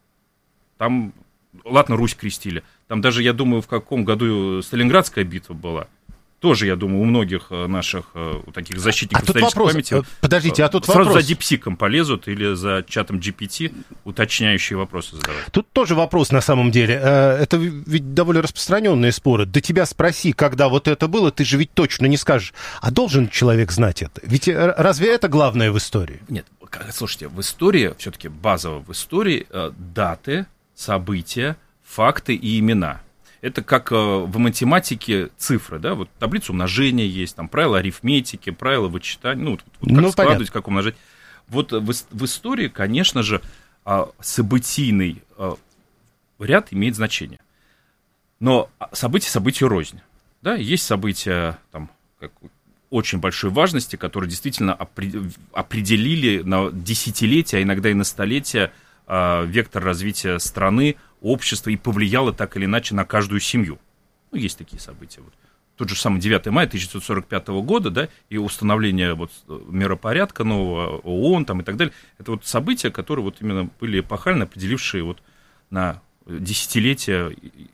там, ладно, Русь крестили, там даже, я думаю, в каком году Сталинградская битва была. Тоже, я думаю, у многих наших вот таких защитников а исторической вопрос, памяти подождите, а тут сразу вопрос. за дипсиком полезут или за чатом джи пи ти уточняющие вопросы задавать. Тут тоже вопрос на самом деле. Это ведь довольно распространенные споры. Да тебя спроси, когда вот это было, ты же ведь точно не скажешь. А должен человек знать это? Ведь разве это главное в истории? Нет, слушайте, в истории, все-таки базово в истории, даты, события, факты и имена. Это как в математике цифры, да, вот таблица умножения есть, там правила арифметики, правила вычитания, ну, вот, вот как ну, складывать, понятно. Как умножать. Вот в, в истории, конечно же, событийный ряд имеет значение. Но события событию рознь. Да, есть события там, как, очень большой важности, которые действительно определили на десятилетия, а иногда и на столетия вектор развития страны, общества и повлияло так или иначе на каждую семью. Ну, есть такие события. Вот. Тот же самый девятое мая тысяча девятьсот сорок пятого года, да, и установление вот миропорядка нового, ООН там, и так далее. Это вот события, которые вот именно были эпохально определившие вот на десятилетия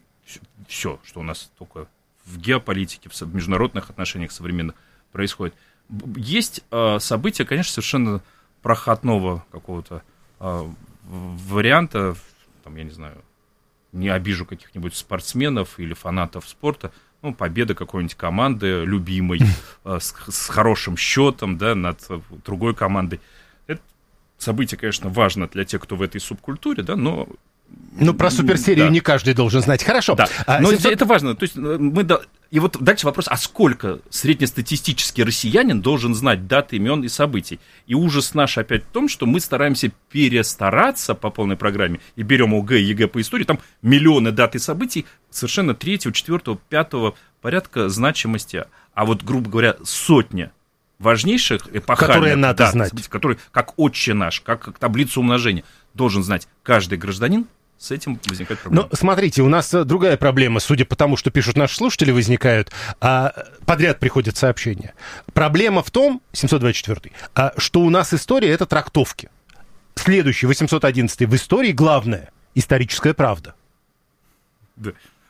все, что у нас только в геополитике, в международных отношениях современных происходит. Есть э, события, конечно, совершенно проходного какого-то э, варианта, там, я не знаю, не обижу каких-нибудь спортсменов или фанатов спорта, ну, победа какой-нибудь команды любимой, э, с, с хорошим счетом, да, над другой командой. Это событие, конечно, важно для тех, кто в этой субкультуре, да, но... Ну, про суперсерию да. не каждый должен знать. Хорошо. Да. А, но семьсот... это важно. То есть мы... И вот дальше вопрос, а сколько среднестатистический россиянин должен знать даты, имен и событий? И ужас наш опять в том, что мы стараемся перестараться по полной программе и берем ОГЭ и ЕГЭ по истории, там миллионы дат и событий совершенно третьего, четвертого, пятого порядка значимости. А вот, грубо говоря, сотня важнейших эпохальных которые надо дат, знать. Событий, которые, как «Отче наш», как, как таблицу умножения, должен знать каждый гражданин. С этим возникает проблема. Ну, смотрите, у нас другая проблема, судя по тому, что пишут наши слушатели, возникают, а, подряд приходят сообщения. Проблема в том, семьсот двадцать четвёртый, а, что у нас история — это трактовки. Следующий, восемьсот одиннадцатый, в истории главное — историческая правда. Да.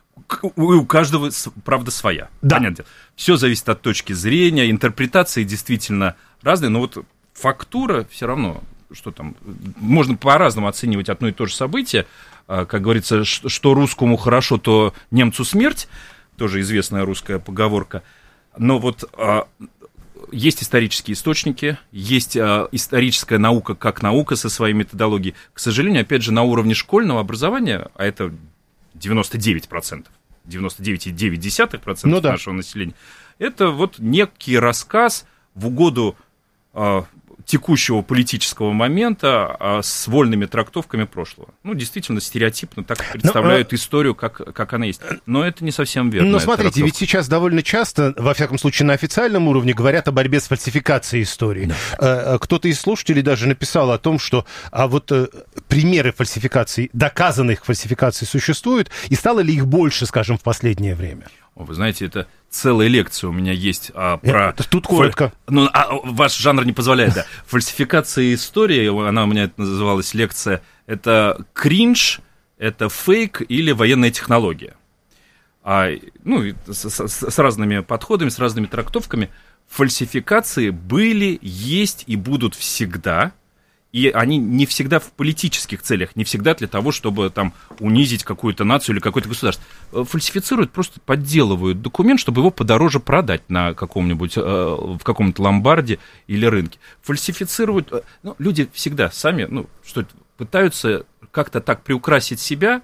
У каждого правда своя. Да. Понятно. Все зависит от точки зрения, интерпретации действительно разные, но вот фактура все равно, что там, можно по-разному оценивать одно и то же событие. Как говорится, что русскому хорошо, то немцу смерть, тоже известная русская поговорка. Но вот а, есть исторические источники, есть а, историческая наука как наука со своей методологией. К сожалению, опять же, на уровне школьного образования, а это девяносто девять процентов, девяносто девять целых девять десятых процента ну, да. нашего населения, это вот некий рассказ в угоду а, текущего политического момента а, с вольными трактовками прошлого. Ну, действительно, стереотипно так представляют Но, историю, как, как она есть. Но это не совсем верно. Но смотрите, трактовка. Ведь сейчас довольно часто, во всяком случае, на официальном уровне говорят о борьбе с фальсификацией истории. Да. Кто-то из слушателей даже написал о том, что а вот примеры фальсификаций, доказанных фальсификаций существуют, и стало ли их больше, скажем, в последнее время? Вы знаете, это целая лекция у меня есть а, про... Это тут коротко. Фаль... Ну, а ваш жанр не позволяет, да. Фальсификация истории, она у меня это называлась лекция, это кринж, это фейк или военная технология. А, ну, с, с, с разными подходами, с разными трактовками. Фальсификации были, есть и будут всегда. И они не всегда в политических целях, не всегда для того, чтобы там унизить какую-то нацию или какое-то государство. Фальсифицируют, просто подделывают документ, чтобы его подороже продать на каком-нибудь, в каком-нибудь ломбарде или рынке. Фальсифицируют, ну, люди всегда сами, ну, что пытаются как-то так приукрасить себя,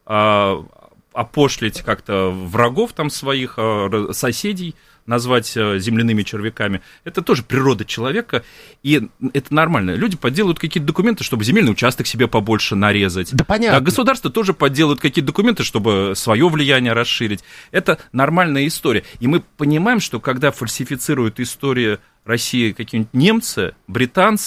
опошлить как-то врагов там своих, соседей, назвать земляными червяками. Это тоже природа человека, и это нормально. Люди подделывают какие-то документы, чтобы земельный участок себе побольше нарезать. Да, понятно. А государство тоже подделывает какие-то документы, чтобы свое влияние расширить. Это нормальная история. И мы понимаем, что когда фальсифицируют историю России какие-нибудь немцы, британцы,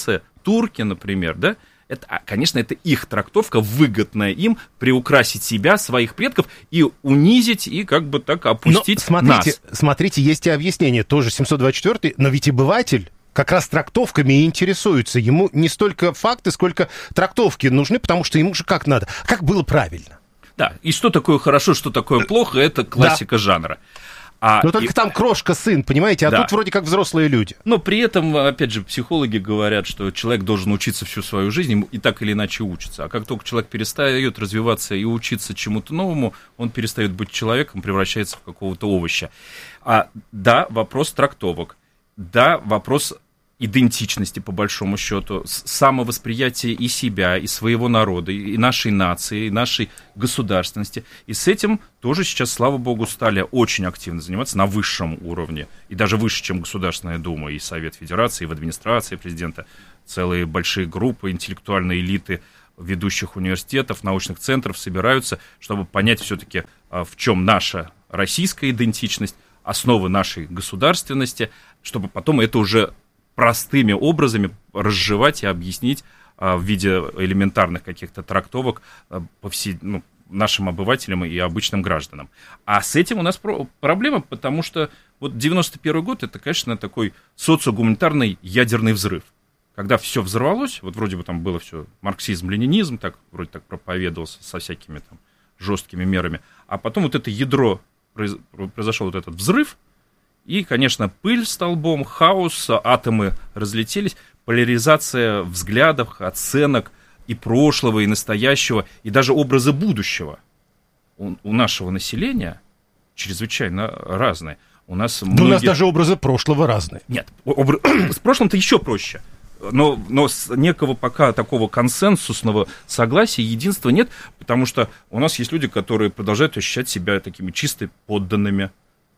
турки, например, да, это, конечно, это их трактовка, выгодная им приукрасить себя, своих предков, и унизить, и как бы так опустить но смотрите, нас. Смотрите, есть и объяснение, тоже семьсот двадцать четвёртый, но ведь обыватель как раз трактовками и интересуется. Ему не столько факты, сколько трактовки нужны, потому что ему же как надо, как было правильно. Да, и что такое хорошо, что такое плохо, это классика да. жанра. А, но только и... там крошка сын, понимаете, а да. тут вроде как взрослые люди. Но при этом, опять же, психологи говорят, что человек должен учиться всю свою жизнь и так или иначе учится. А как только человек перестает развиваться и учиться чему-то новому, он перестает быть человеком, превращается в какого-то овоща. А, да, вопрос трактовок. Да, вопрос идентичности, по большому счету, самовосприятия и себя, и своего народа, и нашей нации, и нашей государственности. И с этим тоже сейчас, слава богу, стали очень активно заниматься на высшем уровне, и даже выше, чем Государственная Дума, и Совет Федерации, и в администрации президента. Целые большие группы, интеллектуальной элиты ведущих университетов, научных центров собираются, чтобы понять все-таки, в чем наша российская идентичность, основы нашей государственности, чтобы потом это уже простыми образами разжевать и объяснить а, в виде элементарных каких-то трактовок а, по всей, ну, нашим обывателям и обычным гражданам. А с этим у нас про- проблема, потому что вот девяносто первый год, это, конечно, такой социогуманитарный ядерный взрыв. Когда все взорвалось, вот вроде бы там было все марксизм, ленинизм, так, вроде так проповедовался со всякими там жесткими мерами, а потом вот это ядро, произ- произошел вот этот взрыв, и, конечно, пыль столбом, хаос, атомы разлетелись, поляризация взглядов, оценок и прошлого, и настоящего, и даже образа будущего у, у нашего населения чрезвычайно разные. У нас, да многие... у нас даже образы прошлого разные. Нет, обр... с прошлым-то еще проще. Но, но с некого пока такого консенсусного согласия, единства нет, потому что у нас есть люди, которые продолжают ощущать себя такими чисто подданными,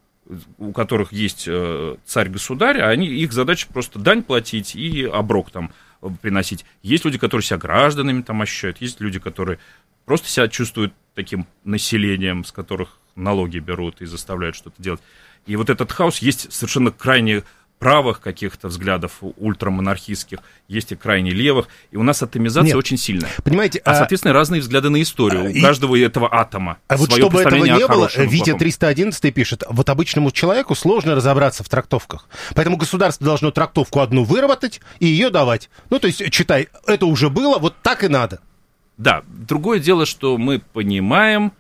у которых есть э, царь-государь, а они, их задача просто дань платить и оброк там приносить. Есть люди, которые себя гражданами там ощущают, есть люди, которые просто себя чувствуют таким населением, с которых налоги берут и заставляют что-то делать. И вот этот хаос, есть совершенно крайне правых каких-то взглядов, ультрамонархистских, есть и крайне левых, и у нас атомизация Нет, очень сильная. Понимаете, а, соответственно, а... разные взгляды на историю. А, у каждого и... этого атома. А вот чтобы этого не было, Витя триста одиннадцать пишет, вот обычному человеку сложно разобраться в трактовках. Поэтому государство должно трактовку одну выработать и ее давать. Ну, то есть, читай, это уже было, вот так и надо. Да, другое дело, что мы понимаем,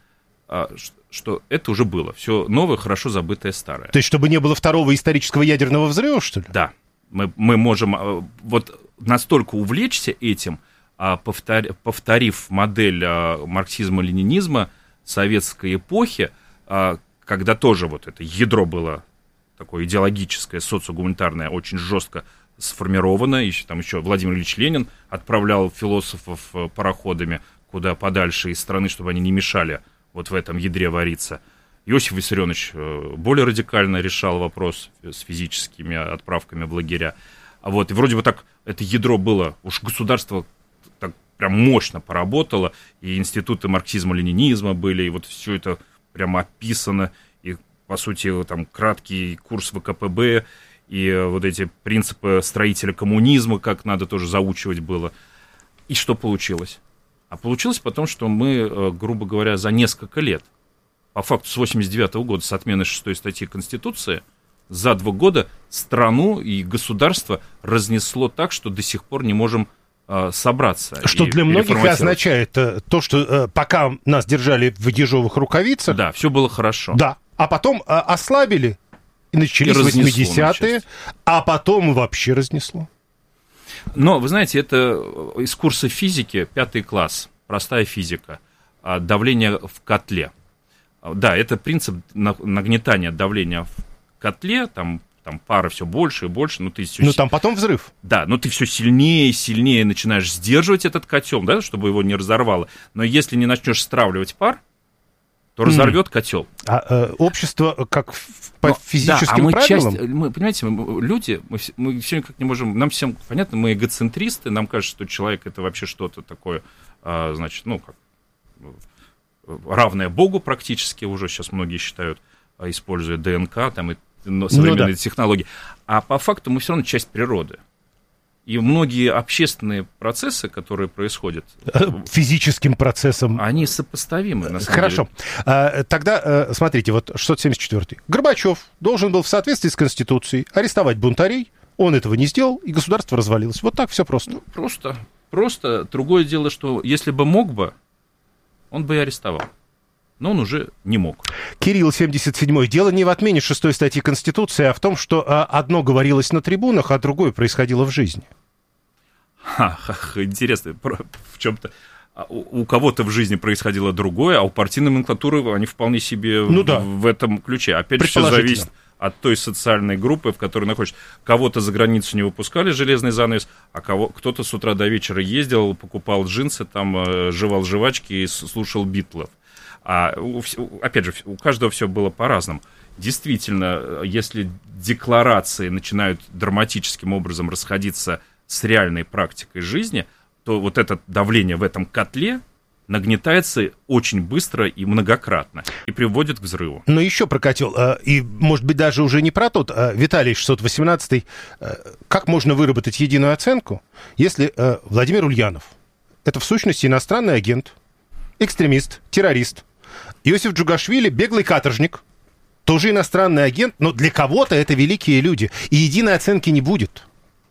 что это уже было. Все новое, хорошо забытое старое. То есть, чтобы не было второго исторического ядерного взрыва, что ли? Да. Мы, мы можем вот настолько увлечься этим, повтор, повторив модель марксизма-ленинизма советской эпохи, когда тоже вот это ядро было такое идеологическое, социогуманитарное, очень жестко сформировано. Еще, там еще Владимир Ильич Ленин отправлял философов пароходами куда подальше из страны, чтобы они не мешали вот в этом ядре вариться. Иосиф Виссарионович более радикально решал вопрос с физическими отправками в лагеря. А вот, и вроде бы так это ядро было, уж государство так прям мощно поработало, и институты марксизма-ленинизма были, и вот все это прямо описано, и, по сути, там краткий курс вэ ка пэ бэ, и вот эти принципы строителя коммунизма, как надо тоже заучивать было. И что получилось? А получилось потому, что мы, грубо говоря, за несколько лет, по факту с восемьдесят девятого года, с отмены шестой статьи Конституции, за два года страну и государство разнесло так, что до сих пор не можем э, собраться. Что для многих и означает э, то, что э, пока нас держали в ежовых рукавицах... Да, все было хорошо. Да, а потом э, ослабили, и начались восьмидесятые, а потом вообще разнесло. Но, вы знаете, это из курса физики, пятый класс, простая физика, давление в котле. Да, это принцип нагнетания давления в котле, там, там пара все больше и больше. Ну, ты все ну, там потом взрыв. Да, но ты все сильнее и сильнее начинаешь сдерживать этот котел, да, чтобы его не разорвало. Но если не начнешь стравливать пар, то разорвет mm. котел. А э, общество как по Но, физическим да, а мы правилам? Часть, мы, понимаете, мы, люди, мы, мы все никак не можем, нам всем понятно, мы эгоцентристы, нам кажется, что человек это вообще что-то такое, а, значит, ну, как равное Богу практически, уже сейчас многие считают, используя ДНК там, и современные ну, да. технологии. А по факту мы все равно часть природы. И многие общественные процессы, которые происходят... Физическим процессом. Они сопоставимы, на самом Хорошо. деле. Хорошо. Тогда, смотрите, вот шестьсот семьдесят четвёртый. Горбачев должен был в соответствии с Конституцией арестовать бунтарей. Он этого не сделал, и государство развалилось. Вот так все просто. Ну, просто. Просто. Другое дело, что если бы мог бы, он бы и арестовал. Но он уже не мог. Кирилл, семьдесят седьмой. Дело не в отмене шестой статьи Конституции, а в том, что одно говорилось на трибунах, а другое происходило в жизни. Ха, ха, интересно, в чем-то у, у кого-то в жизни происходило другое, а у партийной номенклатуры они вполне себе ну, да. в, в этом ключе. Опять же, все зависит от той социальной группы, в которой находишься. Кого-то за границу не выпускали, железный занавес, а кого, кто-то с утра до вечера ездил, покупал джинсы, там, жевал жвачки и слушал Битлов. А, опять же, у каждого все было по-разному. Действительно, если декларации начинают драматическим образом расходиться с реальной практикой жизни, то вот это давление в этом котле нагнетается очень быстро и многократно и приводит к взрыву. Но еще про котел, и, может быть, даже уже не про тот, Виталий, шестьсот восемнадцатый, как можно выработать единую оценку, если Владимир Ульянов — это в сущности иностранный агент, экстремист, террорист, Иосиф Джугашвили — беглый каторжник, тоже иностранный агент, но для кого-то это великие люди, и единой оценки не будет.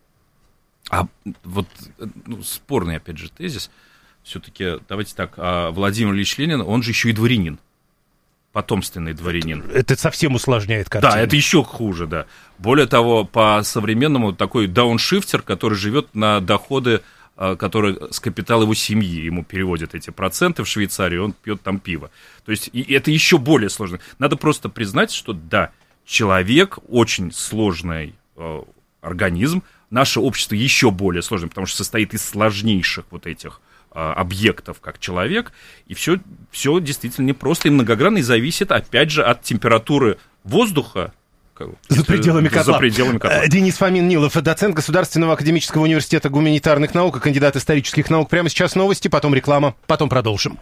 А вот ну, спорный, опять же, тезис. Все-таки, давайте так, а Владимир Ильич Ленин, он же еще и дворянин. Потомственный дворянин. Это, это совсем усложняет картину. Да, это еще хуже, да. Более того, по-современному такой дауншифтер, который живет на доходы, которые с капитала его семьи. Ему переводят эти проценты в Швейцарию, он пьет там пиво. То есть и это еще более сложно. Надо просто признать, что да, человек очень сложный э, организм. Наше общество еще более сложное, потому что состоит из сложнейших вот этих э, объектов, как человек. И все, все действительно непросто и многогранно, и зависит, опять же, от температуры воздуха. За пределами котла. За пределами котла. Денис Фомин-Нилов, доцент Государственного академического университета гуманитарных наук и кандидат исторических наук. Прямо сейчас новости, потом реклама, потом продолжим.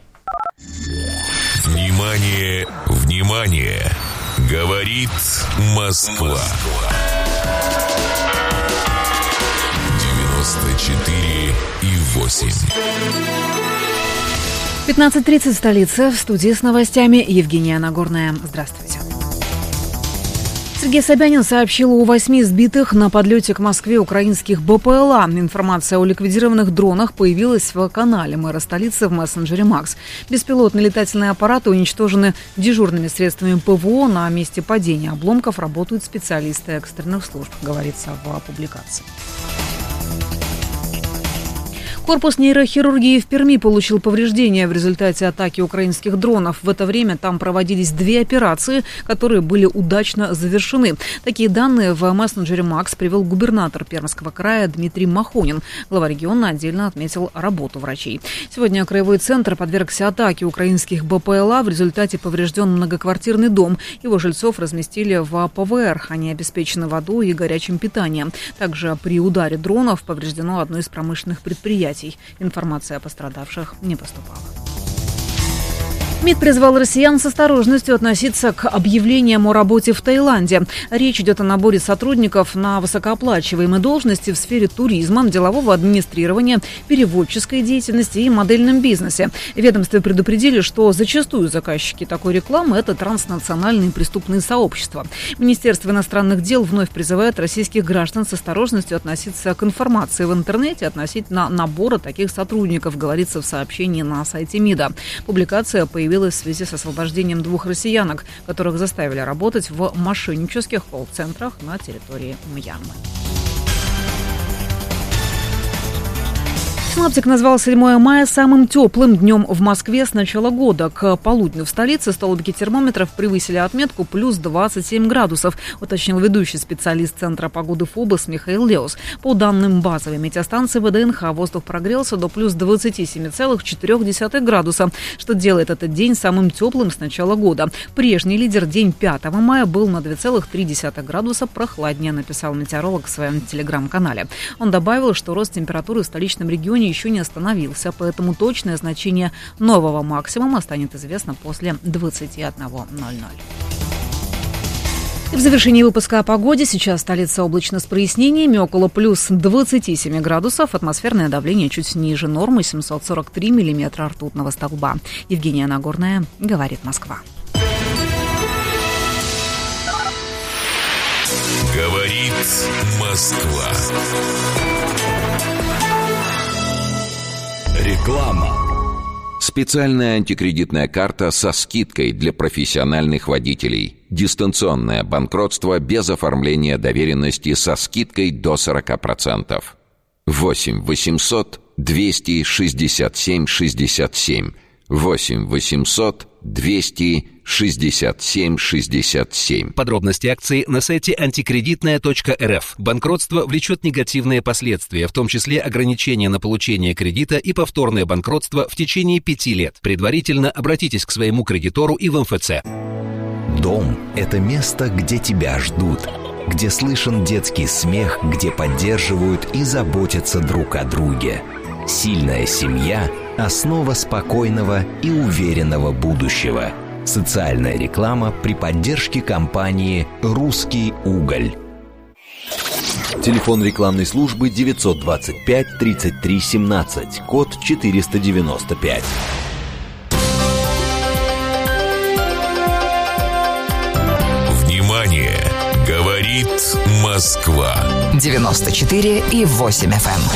Внимание, внимание! Говорит Москва. девяносто четыре и восемь. пятнадцать тридцать, столица. В студии с новостями Евгения Нагорная. Здравствуйте. Сергей Собянин сообщил о восьми сбитых на подлете к Москве украинских БПЛА. Информация о ликвидированных дронах появилась в канале мэра столицы в мессенджере Макс. Беспилотные летательные аппараты уничтожены дежурными средствами ПВО. На месте падения обломков работают специалисты экстренных служб, говорится в публикации. Корпус нейрохирургии в Перми получил повреждения в результате атаки украинских дронов. В это время там проводились две операции, которые были удачно завершены. Такие данные в мессенджере Макс привел губернатор Пермского края Дмитрий Махонин. Глава региона отдельно отметил работу врачей. Сегодня краевой центр подвергся атаке украинских БПЛА. В результате поврежден многоквартирный дом. Его жильцов разместили в ПВР. Они обеспечены водой и горячим питанием. Также при ударе дронов повреждено одно из промышленных предприятий. Информация о пострадавших не поступала. МИД призвал россиян с осторожностью относиться к объявлениям о работе в Таиланде. Речь идет о наборе сотрудников на высокооплачиваемые должности в сфере туризма, делового администрирования, переводческой деятельности и модельном бизнесе. Ведомстве предупредили, что зачастую заказчики такой рекламы – это транснациональные преступные сообщества. Министерство иностранных дел вновь призывает российских граждан с осторожностью относиться к информации в интернете относительно набора таких сотрудников, говорится в сообщении на сайте МИДа. Публикация появилась в связи с освобождением двух россиянок, которых заставили работать в мошеннических колл-центрах на территории Мьянмы. Синоптик назвал седьмое мая самым теплым днем в Москве с начала года. К полудню в столице столбики термометров превысили отметку плюс двадцать семь градусов, уточнил ведущий специалист Центра погоды ФОБОС Михаил Леус. По данным базовой метеостанции ВДНХ, воздух прогрелся до плюс двадцать семь целых четыре десятых градуса, что делает этот день самым теплым с начала года. Прежний лидер, день пятого мая, был на два целых три десятых градуса прохладнее, написал метеоролог в своем телеграм-канале. Он добавил, что рост температуры в столичном регионе еще не остановился, поэтому точное значение нового максимума станет известно после двадцати одного ноль ноль. В завершении выпуска о погоде. Сейчас столица облачно с прояснениями, около плюс двадцать семь градусов. Атмосферное давление чуть ниже нормы, семьсот сорок три миллиметра ртутного столба. Евгения Нагорная, говорит Москва. Говорит Москва. Реклама. Специальная антикредитная карта со скидкой для профессиональных водителей. Дистанционное банкротство без оформления доверенности со скидкой до сорок процентов. восемь восемьсот двести шестьдесят семь шестьдесят семь. восемь восемьсот двести шестьдесят семь шестьдесят семь. Подробности акции на сайте антикредитная точка эр эф. Банкротство влечет негативные последствия, в том числе ограничения на получение кредита и повторное банкротство в течение пяти лет. Предварительно обратитесь к своему кредитору и в эм эф цэ. Дом – это место, где тебя ждут, где слышен детский смех, где поддерживают и заботятся друг о друге. Сильная семья – основа спокойного и уверенного будущего. Социальная реклама при поддержке компании «Русский уголь». Телефон рекламной службы девятьсот двадцать пять тридцать три семнадцать, код четыреста девяносто пять. Внимание! Говорит Москва. девяносто четыре и восемь эф эм.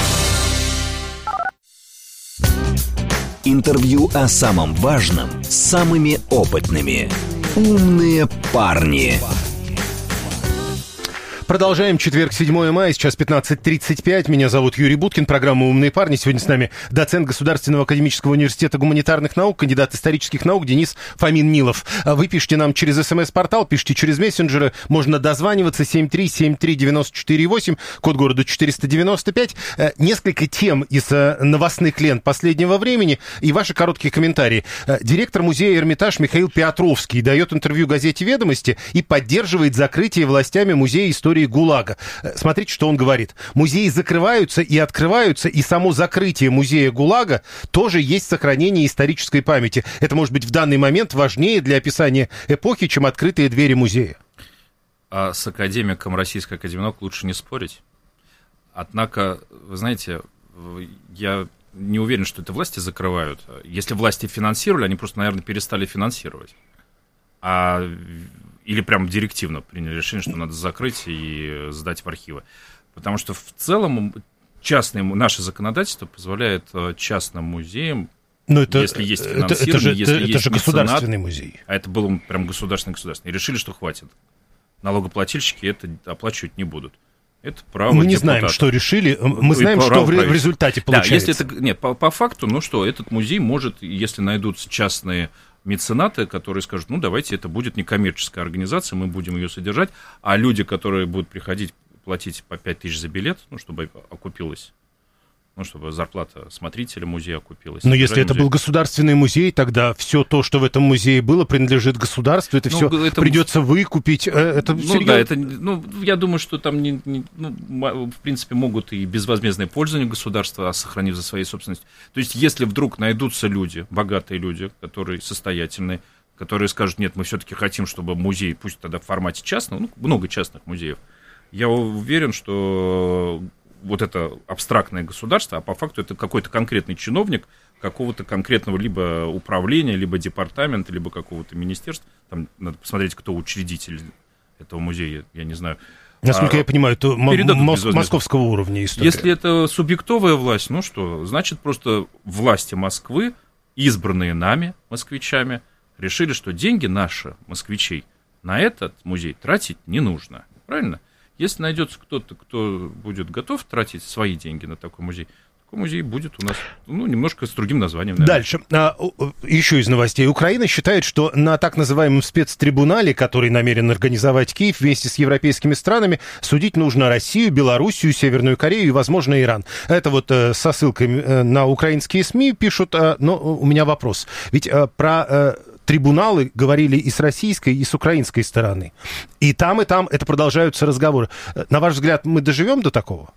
Интервью о самом важном с самыми опытными. «Умные парни». Продолжаем. Четверг, седьмое мая, сейчас пятнадцать тридцать пять. Меня зовут Юрий Буткин, программа «Умные парни». Сегодня с нами доцент Государственного академического университета гуманитарных наук, кандидат исторических наук Денис Фомин-Нилов. Вы пишите нам через смс-портал, пишите через мессенджеры. Можно дозваниваться семь три семь три девять четыре восемь, код города четыреста девяносто пять. Несколько тем из новостных лент последнего времени и ваши короткие комментарии. Директор музея «Эрмитаж» Михаил Петровский дает интервью газете «Ведомости» и поддерживает закрытие властями музея истории ГУЛАГа. Смотрите, что он говорит. Музеи закрываются и открываются, и само закрытие музея ГУЛАГа тоже есть сохранение исторической памяти. Это может быть в данный момент важнее для описания эпохи, чем открытые двери музея. А с академиком Российской академии наук лучше не спорить. Однако, вы знаете, я не уверен, что это власти закрывают. Если власти финансировали, они просто, наверное, перестали финансировать. А или прям директивно приняли решение, что надо закрыть и сдать в архивы. Потому что в целом частные, наше законодательство позволяет частным музеям, но это, если есть финансирование, это, это же, если это, есть это же меценат, государственный музей. А это был прям государственный-государственный. И решили, что хватит. Налогоплательщики это оплачивать не будут. Это право Мы не депутата. знаем, что решили, мы знаем, что в, в результате получается. Да, если это, нет, по, по факту, ну что, этот музей может, если найдутся частные меценаты, которые скажут, ну, давайте, это будет некоммерческая организация, мы будем ее содержать, а люди, которые будут приходить платить по пять тысяч за билет, ну, чтобы окупилось, ну, чтобы зарплата смотрителя музея окупилась. Но если это музей. был государственный музей, тогда все то, что в этом музее было, принадлежит государству, это ну, все это... придется выкупить. Это ну, серьезно? Да, это, ну, я думаю, что там, не, не, ну, в принципе, могут и безвозмездное пользование государства, сохранив за своей собственностью. То есть, если вдруг найдутся люди, богатые люди, которые состоятельные, которые скажут, нет, мы все-таки хотим, чтобы музей, пусть тогда в формате частного, ну, много частных музеев, я уверен, что вот это абстрактное государство, а по факту это какой-то конкретный чиновник какого-то конкретного либо управления, либо департамента, либо какого-то министерства. Там надо посмотреть, кто учредитель этого музея, я не знаю. Насколько а, я понимаю, это мос- московского уровня история. Если это субъектовая власть, ну что, значит, просто власти Москвы, избранные нами, москвичами, решили, что деньги наши, москвичей, на этот музей тратить не нужно. Правильно? Если найдется кто-то, кто будет готов тратить свои деньги на такой музей, такой музей будет у нас, ну, немножко с другим названием. Наверное. Дальше. А, еще из новостей. Украина считает, что на так называемом спецтрибунале, который намерен организовать Киев вместе с европейскими странами, судить нужно Россию, Белоруссию, Северную Корею и, возможно, Иран. Это вот э, со ссылкой э, на украинские СМИ пишут, э, но у меня вопрос. Ведь э, про... Э, трибуналы говорили и с российской, и с украинской стороны. И там, и там это продолжаются разговоры. На ваш взгляд, мы доживем до такого?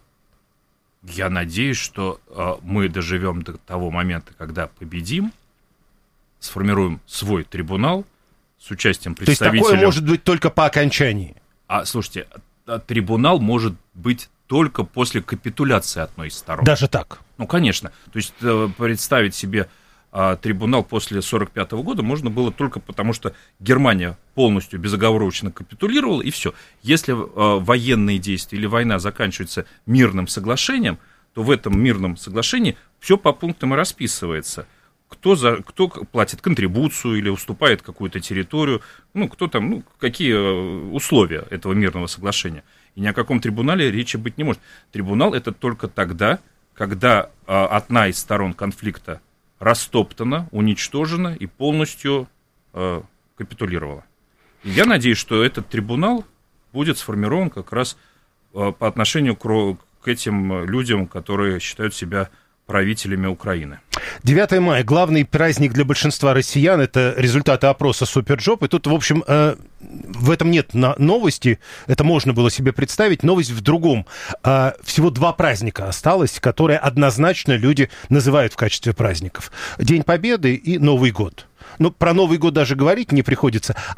Я надеюсь, что э, мы доживем до того момента, когда победим, сформируем свой трибунал с участием представителей... То есть такое может быть только по окончании? А, слушайте, трибунал может быть только после капитуляции одной из сторон. Даже так? Ну, конечно. То есть представить себе а, трибунал после сорок пятого года можно было только потому, что Германия полностью безоговорочно капитулировала, и все. Если а, военные действия или война заканчиваются мирным соглашением, то в этом мирном соглашении все по пунктам и расписывается. Кто, за, кто платит контрибуцию или уступает какую-то территорию, ну, кто там, ну, какие условия этого мирного соглашения. И ни о каком трибунале речи быть не может. Трибунал — это только тогда, когда а, одна из сторон конфликта растоптана, уничтожена и полностью а, капитулировала. И я надеюсь, что этот трибунал будет сформирован как раз а, по отношению к, к этим людям, которые считают себя правителями Украины. девятое мая. Главный праздник для большинства россиян. Это результаты опроса Суперджоп. И тут, в общем, э, в этом нет на- новости. Это можно было себе представить. Новость в другом. Э, всего два праздника осталось, которые однозначно люди называют в качестве праздников. День Победы и Новый год. Ну, про Новый год даже говорить не приходится.